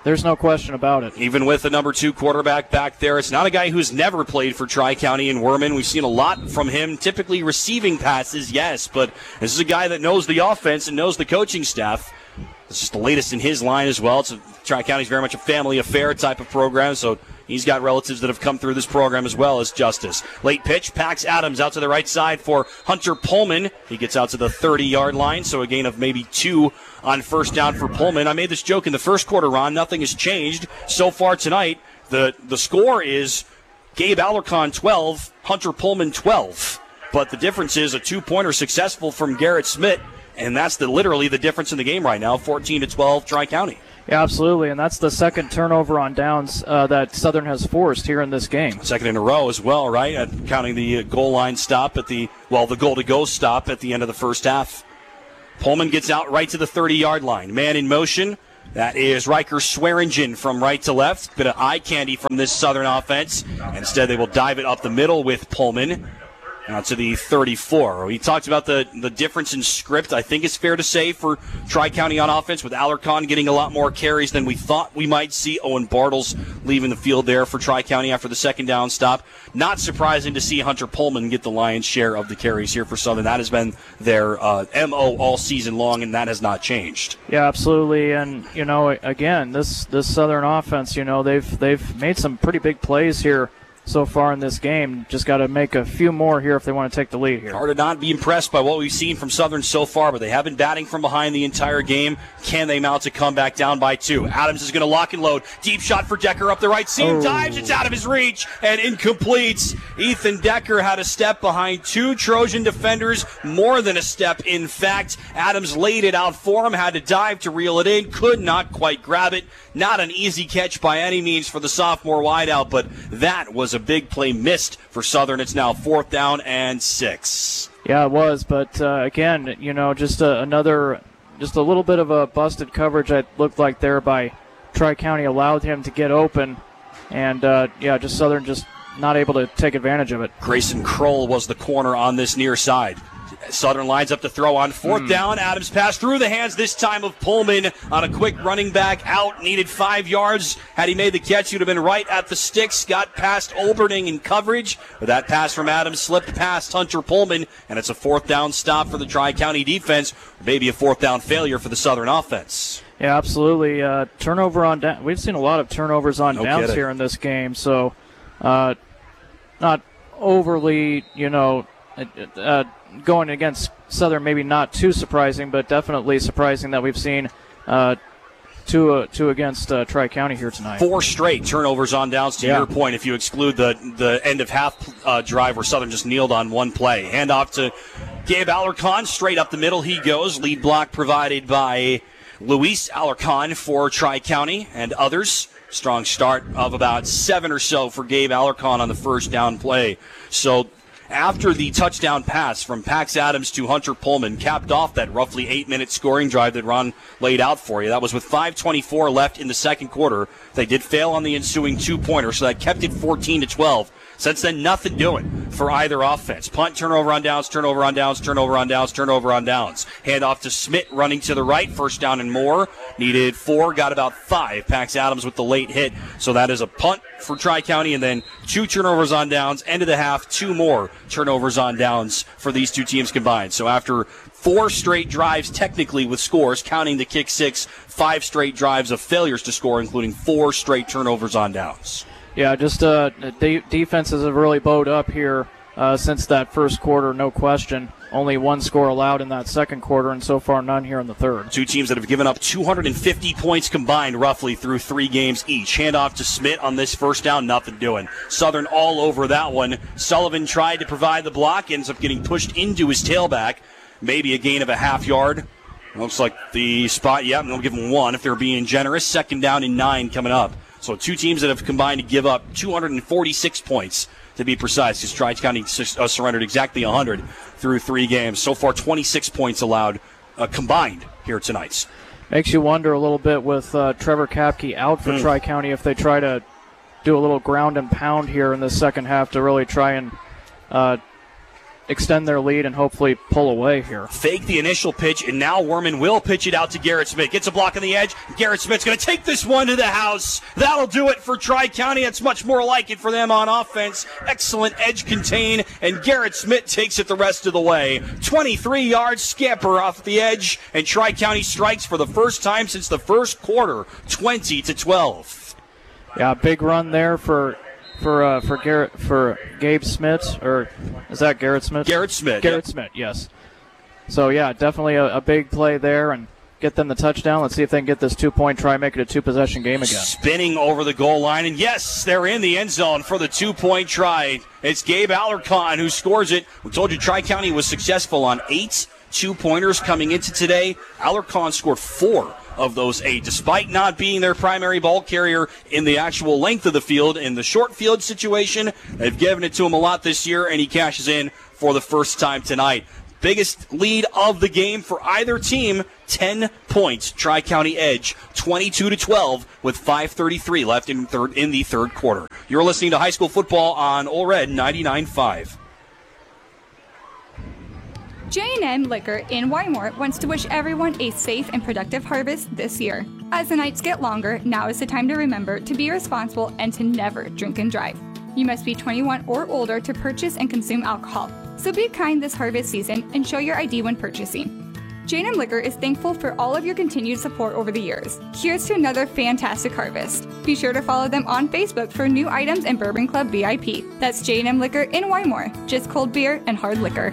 There's no question about it. Even with the number two quarterback back there, it's not a guy who's never played for Tri-County and Werman. We've seen a lot from him, typically receiving passes, yes, but this is a guy that knows the offense and knows the coaching staff. This is the latest in his line as well. It's a, Tri-County's very much a family affair type of program, so he's got relatives that have come through this program as well as Justice. Late pitch, Pax Adams out to the right side for Hunter Pullman. He gets out to the thirty-yard line, so a gain of maybe two on first down for Pullman. I made this joke in the first quarter, Ron. Nothing has changed so far tonight. The the score is Gabe Alarcon twelve, Hunter Pullman twelve. But the difference is a two-pointer successful from Garrett Smith, and that's the literally the difference in the game right now, fourteen to twelve Tri-County. Yeah, absolutely, and that's the second turnover on downs uh, that Southern has forced here in this game. Second in a row as well, right? Uh, counting the goal line stop at the, well, the goal-to-go stop at the end of the first half. Pullman gets out right to the thirty-yard line. Man in motion. That is Riker Swearingen from right to left. Bit of eye candy from this Southern offense. Instead, they will dive it up the middle with Pullman. Now to the thirty-four. We talked about the, the difference in script, I think it's fair to say, for Tri-County on offense, with Alarcon getting a lot more carries than we thought we might see. Owen Bartles leaving the field there for Tri-County after the second down stop. Not surprising to see Hunter Pullman get the lion's share of the carries here for Southern. That has been their uh, M O all season long, and that has not changed. Yeah, absolutely. And, you know, again, this, this Southern offense, you know, they've they've made some pretty big plays here so far in this game. Just got to make a few more here if they want to take the lead here. Hard to not be impressed by what we've seen from Southern so far, but they have been batting from behind the entire game. Can they mount a comeback down by two? Adams is going to lock and load. Deep shot for Decker up the right seam. Oh. Dives. It's out of his reach and incomplete. Ethan Decker had a step behind two Trojan defenders, more than a step, in fact. Adams laid it out for him, had to dive to reel it in, could not quite grab it. Not an easy catch by any means for the sophomore wideout, but that was a big play missed for Southern. It's now fourth down and six. Yeah, it was, but uh, again, you know, just a, another, just a little bit of a busted coverage that looked like there by Tri-County allowed him to get open, and uh, yeah, just Southern just not able to take advantage of it. Grayson Kroll was the corner on this near side. Southern lines up to throw on fourth mm. down. Adams pass through the hands this time of Pullman on a quick running back out. Needed five yards. Had he made the catch, he would have been right at the sticks. Got past Olberning in coverage. But that pass from Adams slipped past Hunter Pullman, and it's a fourth down stop for the Tri-County defense. Maybe a fourth down failure for the Southern offense. Yeah, absolutely. Uh, turnover on down. We've seen a lot of turnovers on no downs kidding. here in this game, so uh, not overly, you know, uh, going against Southern, maybe not too surprising, but definitely surprising that we've seen uh, two, uh, two against uh, Tri-County here tonight. Four straight turnovers on downs, to yeah. your point, if you exclude the, the end of half uh, drive where Southern just kneeled on one play. Handoff to Gabe Alarcon, straight up the middle he goes. Lead block provided by Luis Alarcon for Tri-County and others. Strong start of about seven or so for Gabe Alarcon on the first down play. So after the touchdown pass from Pax Adams to Hunter Pullman capped off that roughly eight-minute scoring drive that Ron laid out for you. That was with five twenty-four left in the second quarter. They did fail on the ensuing two-pointer, so that kept it fourteen to twelve. Since then, nothing doing for either offense. Punt, turnover on downs, turnover on downs, turnover on downs, turnover on downs. Handoff to Smith running to the right, first down and more. Needed four, got about five. Pax Adams with the late hit. So that is a punt for Tri-County, and then two turnovers on downs. End of the half, two more turnovers on downs for these two teams combined. So after four straight drives technically with scores, counting the kick six, five straight drives of failures to score, including four straight turnovers on downs. Yeah, just uh, de- defenses have really bowed up here uh, since that first quarter, no question. Only one score allowed in that second quarter, and so far none here in the third. Two teams that have given up two hundred fifty points combined roughly through three games each. Handoff to Smith on this first down, nothing doing. Southern all over that one. Sullivan tried to provide the block, ends up getting pushed into his tailback. Maybe a gain of a half yard. Looks like the spot, yeah, they'll give them one if they're being generous. Second down and nine coming up. So two teams that have combined to give up two hundred forty-six points, to be precise, because Tri-County uh, surrendered exactly one hundred through three games. So far, twenty-six points allowed uh, combined here tonight. Makes you wonder a little bit with uh, Trevor Kapke out for mm. Tri-County if they try to do a little ground and pound here in the second half to really try and uh, extend their lead and hopefully pull away here. Fake the initial pitch, and now Werman will pitch it out to Garrett Smith. Gets a block on the edge. Garrett Smith's going to take this one to the house. That'll do it for Tri-County. It's much more like it for them on offense. Excellent edge contain, and Garrett Smith takes it the rest of the way. twenty-three yards scamper off the edge, and Tri-County strikes for the first time since the first quarter, twenty to twelve. Yeah, big run there for for uh, for Garrett for Gabe Smith, or is that Garrett Smith? Garrett Smith. Garrett yep. Smith, yes. So yeah, definitely a, a big play there, and get them the touchdown. Let's see if they can get this two-point try, make it a two-possession game again. Spinning over the goal line, and yes, they're in the end zone for the two-point try. It's Gabe Alarcon who scores it. We told you Tri-County was successful on eight two-pointers coming into today. Alarcon scored four of those eight, despite not being their primary ball carrier in the actual length of the field. In the short field situation, they've given it to him a lot this year, and he cashes in for the first time tonight. Biggest lead of the game for either team, ten points. Tri-County edge, twenty-two to twelve, with five thirty-three left in third in the third quarter. You're listening to High School Football on Ole Red ninety-nine point five. J and M Liquor in Wymore wants to wish everyone a safe and productive harvest this year. As the nights get longer, now is the time to remember to be responsible and to never drink and drive. You must be twenty-one or older to purchase and consume alcohol. So be kind this harvest season and show your I D when purchasing. J and M Liquor is thankful for all of your continued support over the years. Here's to another fantastic harvest. Be sure to follow them on Facebook for new items and Bourbon Club V I P. That's J and M Liquor in Wymore. Just cold beer and hard liquor.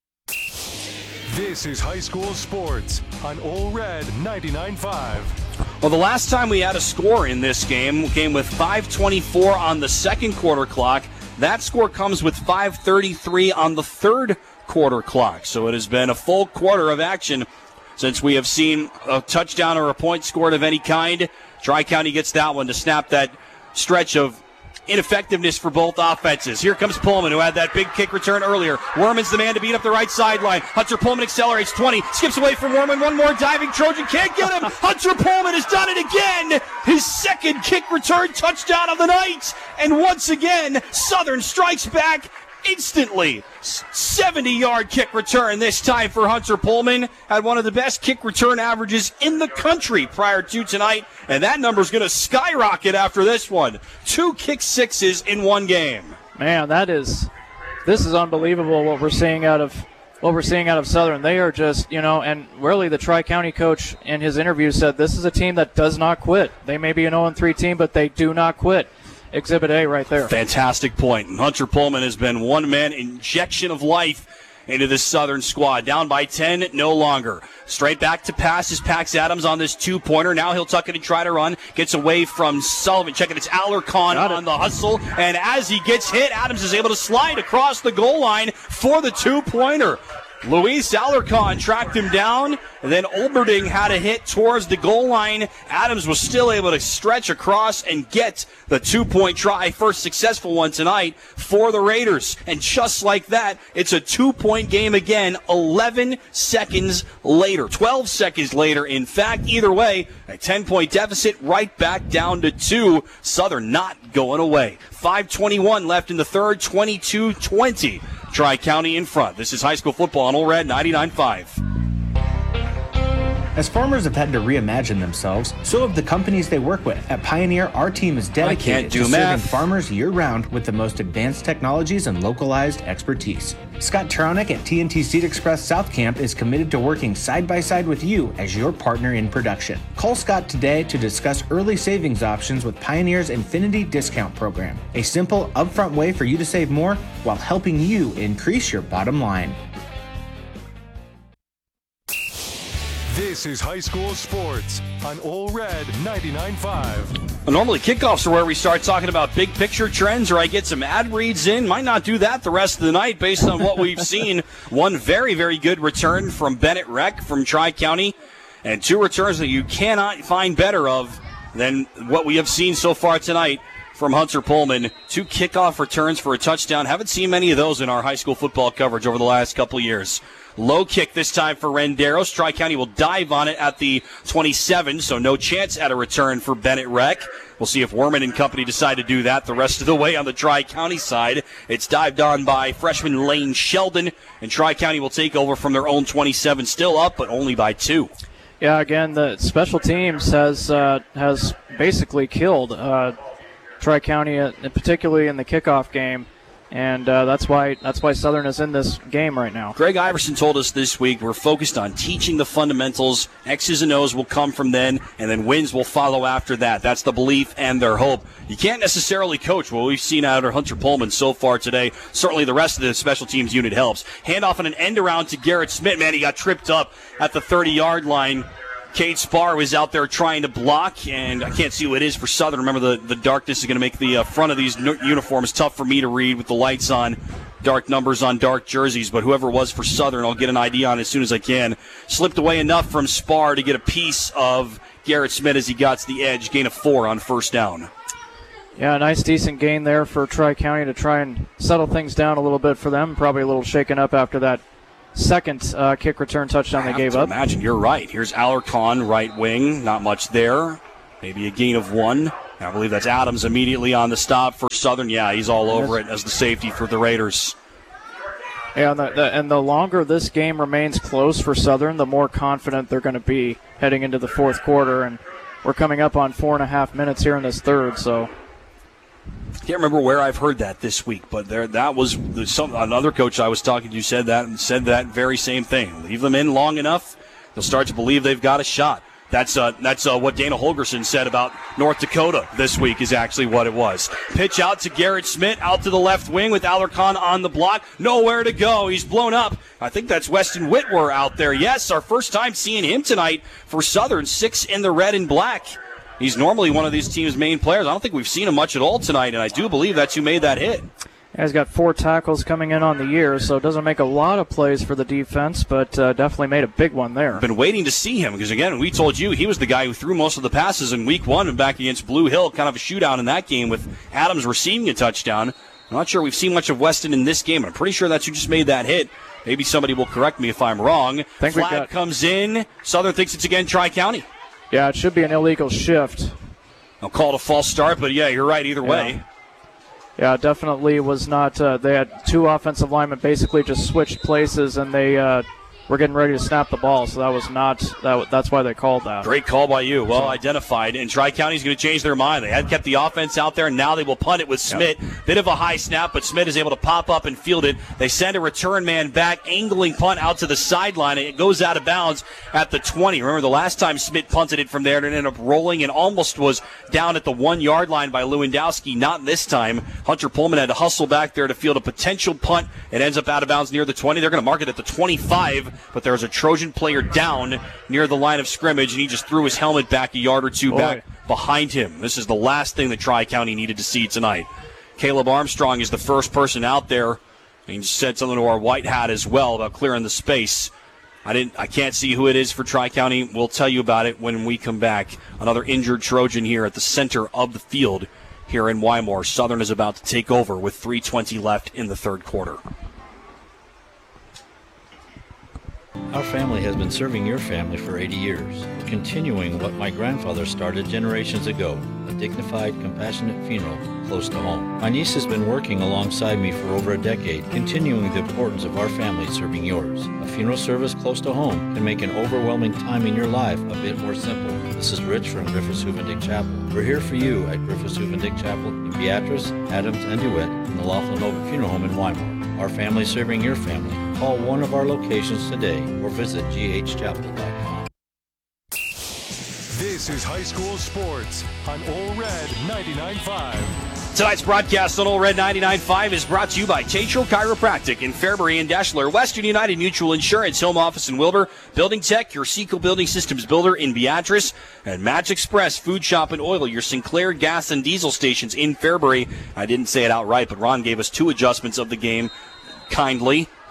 This is High School Sports on Ole Red ninety-nine point five. Well, the last time we had a score in this game came with five twenty-four on the second quarter clock. That score comes with five thirty-three on the third quarter clock. So it has been a full quarter of action since we have seen a touchdown or a point scored of any kind. Tri-County gets that one to snap that stretch of ineffectiveness for both offenses. Here comes Pullman, who had that big kick return earlier. Werman's the man to beat up the right sideline. Hunter Pullman accelerates twenty, skips away from Werman. One more diving Trojan, can't get him. Hunter Pullman has done it again. His second kick return touchdown of the night. And once again, Southern strikes back instantly. seventy-yard kick return this time for Hunter Pullman. Had one of the best kick return averages in the country prior to tonight, and that number's going to skyrocket after this one. Two kick sixes in one game. Man, that is this is unbelievable what we're seeing out of what we're seeing out of Southern. They are just, you know, and really the Tri-County coach in his interview said this is a team that does not quit. They may be an oh and three team, but they do not quit. Exhibit A right there. Fantastic point. And Hunter Pullman has been one-man injection of life into this Southern squad. Down by ten, no longer. Straight back to pass is Pax Adams on this two-pointer. Now he'll tuck it and try to run. Gets away from Sullivan. Check it, it's Alarcon on the hustle. And as he gets hit, Adams is able to slide across the goal line for the two-pointer. Luis Alarcon tracked him down, and then Olberding had a hit towards the goal line. Adams was still able to stretch across and get the two-point try, first successful one tonight for the Raiders. And just like that, it's a two-point game again, eleven seconds later, twelve seconds later. In fact, either way, a ten-point deficit right back down to two. Southern not going away. five twenty-one left in the third, twenty-two twenty. Tri-County in front. This is High School Football on Ole Red ninety-nine point five. As farmers have had to reimagine themselves, so have the companies they work with. At Pioneer, our team is dedicated to serving farmers year-round with the most advanced technologies and localized expertise. Scott Tronick at T N T Seed Express South Camp is committed to working side-by-side with you as your partner in production. Call Scott today to discuss early savings options with Pioneer's Infinity Discount Program, a simple, upfront way for you to save more while helping you increase your bottom line. This is High School Sports on Ole Red ninety-nine point five. Well, normally kickoffs are where we start talking about big picture trends, or I get some ad reads in. Might not do that the rest of the night based on what we've seen. One very, very good return from Bennett Rec from Tri-County, and two returns that you cannot find better of than what we have seen so far tonight from Hunter Pullman. Two kickoff returns for a touchdown. Haven't seen many of those in our high school football coverage over the last couple of years. Low kick this time for Renderos. Tri-County will dive on it at the twenty-seven, so no chance at a return for Bennett Rec. We'll see if Werman and company decide to do that the rest of the way on the Tri-County side. It's dived on by freshman Lane Sheldon, and Tri-County will take over from their own twenty-seven, still up, but only by two. Yeah, again, the special teams has uh, has basically killed uh, Tri-County, uh, particularly in the kickoff game. And uh, that's why that's why Southern is in this game right now. Greg Iverson told us this week we're focused on teaching the fundamentals. X's and O's will come from then, and then wins will follow after that. That's the belief and their hope. You can't necessarily coach what we've seen out of Hunter Pullman so far today. Certainly the rest of the special teams unit helps. Handoff and an end around to Garrett Smith. Man, he got tripped up at the thirty-yard line. Cade Spar was out there trying to block, and I can't see who it is for Southern. Remember, the, the darkness is going to make the uh, front of these n- uniforms tough for me to read with the lights on, dark numbers on dark jerseys. But whoever it was for Southern, I'll get an idea on as soon as I can. Slipped away enough from Spar to get a piece of Garrett Smith as he got to the edge. Gain of four on first down. Yeah, a nice, decent gain there for Tri-County to try and settle things down a little bit for them. Probably a little shaken up after that second uh, kick return touchdown they gave up. Imagine, you're right. Here's Alarcon, right wing, not much there. Maybe a gain of one. I believe that's Adams immediately on the stop for Southern. Yeah, he's all over it as the safety for the Raiders. Yeah, and the, the, and the longer this game remains close for Southern, the more confident they're going to be heading into the fourth quarter. And we're coming up on four and a half minutes here in this third, so... Can't remember where I've heard that this week, but there that was some another coach I was talking to said that and said that very same thing. Leave them in long enough, they'll start to believe they've got a shot. That's uh, that's uh, what Dana Holgerson said about North Dakota this week is actually what it was. Pitch out to Garrett Smith, out to the left wing with Alarcon on the block. Nowhere to go. He's blown up. I think that's Weston Whitwer out there. Yes, our first time seeing him tonight for Southern. Six in the red and black. He's normally one of these team's main players. I don't think we've seen him much at all tonight, and I do believe that's who made that hit. Yeah, he's got four tackles coming in on the year, so doesn't make a lot of plays for the defense, but uh, definitely made a big one there. Been waiting to see him because, again, we told you he was the guy who threw most of the passes in week one and back against Blue Hill, kind of a shootout in that game with Adams receiving a touchdown. I'm not sure we've seen much of Weston in this game. I'm pretty sure that's who just made that hit. Maybe somebody will correct me if I'm wrong. Think Flag got... comes in. Southern thinks it's again Tri-County. Yeah, it should be an illegal shift. I'll call it a false start, but yeah, you're right either yeah. way. Yeah, definitely was not. Uh, they had two offensive linemen basically just switched places, and they uh, were getting ready to snap the ball, so that was not. That, that's why they called that. Great call by you. Well identified. And Tri-County's going to change their mind. They had kept the offense out there, and now they will punt it with Smith. Yep. Bit of a high snap, but Smith is able to pop up and field it. They send a return man back, angling punt out to the sideline, and it goes out of bounds at the twenty. Remember, the last time Smith punted it from there, it ended up rolling and almost was down at the one-yard line by Lewandowski. Not this time. Hunter Pullman had to hustle back there to field a potential punt. It ends up out of bounds near the twenty. They're going to mark it at the twenty-five, but there's a Trojan player down near the line of scrimmage, and he just threw his helmet back a yard or two Boy. back behind him. This is the last thing that Tri-County needed to see tonight. Caleb Armstrong is the first person out there. He said something to our white hat as well about clearing the space. I didn't. I can't see who it is for Tri-County. We'll tell you about it when we come back. Another injured Trojan here at the center of the field here in Wymore. Southern is about to take over with three twenty left in the third quarter. Our family has been serving your family for eighty years, continuing what my grandfather started generations ago, a dignified, compassionate funeral close to home. My niece has been working alongside me for over a decade, continuing the importance of our family serving yours. A funeral service close to home can make an overwhelming time in your life a bit more simple. This is Rich from Griffiths Huvendick Chapel. We're here for you at Griffiths Huvendick Chapel in Beatrice, Adams, and DeWitt in the Laughlin Nova Funeral Home in Wymore. Our family serving your family. Call one of our locations today or visit g h chapel dot com. This is High School Sports on All Red ninety-nine point five. Tonight's broadcast on All Red ninety-nine point five is brought to you by Tatro Chiropractic in Fairbury and Deshler, Western United Mutual Insurance, Home Office in Wilbur, Building Tech, your Seco Building Systems builder in Beatrice, and Match Express Food Shop and Oil, your Sinclair gas and diesel stations in Fairbury. I didn't say it outright, but Ron gave us two adjustments of the game kindly.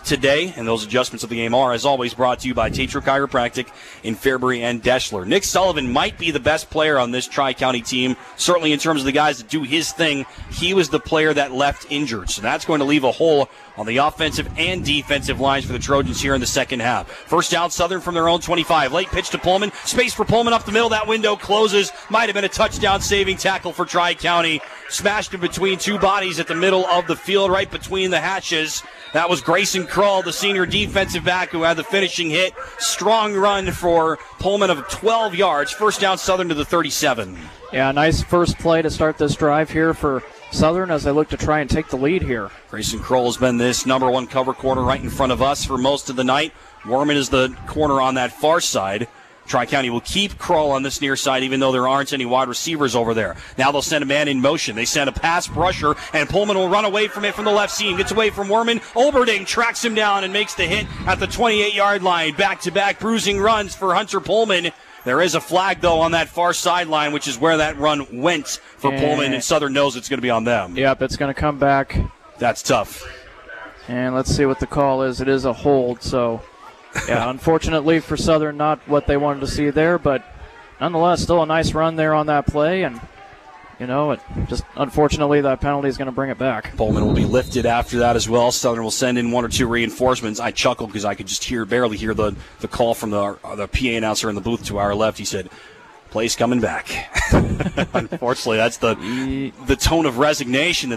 today, and those adjustments of the game are, as always, brought to you by Tatro Chiropractic in Fairbury and Deschler. Nick Sullivan might be the best player on this Tri-County team, certainly in terms of the guys that do his thing. He was the player that left injured, so that's going to leave a hole on the offensive and defensive lines for the Trojans here in the second half. First down, Southern from their own twenty-five. Late pitch to Pullman. Space for Pullman up the middle. That window closes. Might have been a touchdown-saving tackle for Tri-County. Smashed in between two bodies at the middle of the field, right between the hatches. That was Grayson Krull, the senior defensive back, who had the finishing hit. Strong run for Pullman of twelve yards. First down, Southern to the thirty-seven. Yeah, nice first play to start this drive here for Southern as they look to try and take the lead here. Grayson Krull has been this number one cover corner right in front of us for most of the night. Warman is the corner on that far side. Tri-County will keep Krull on this near side, even though there aren't any wide receivers over there. Now they'll send a man in motion. They send a pass rusher, and Pullman will run away from it from the left seam. Gets away from Warman. Olberding tracks him down and makes the hit at the twenty-eight-yard line. Back-to-back bruising runs for Hunter Pullman. There is a flag, though, on that far sideline, which is where that run went for and Pullman, and Southern knows it's going to be on them. Yep, it's going to come back. That's tough. And let's see what the call is. It is a hold, so... yeah, unfortunately for Southern, not what they wanted to see there, but nonetheless, still a nice run there on that play, and, you know, it just unfortunately that penalty is going to bring it back. Pullman will be lifted after that as well. Southern will send in one or two reinforcements. I chuckled because I could just hear, barely hear the, the call from the, the P A announcer in the booth to our left. He said, play's coming back. Unfortunately, that's the the tone of resignation that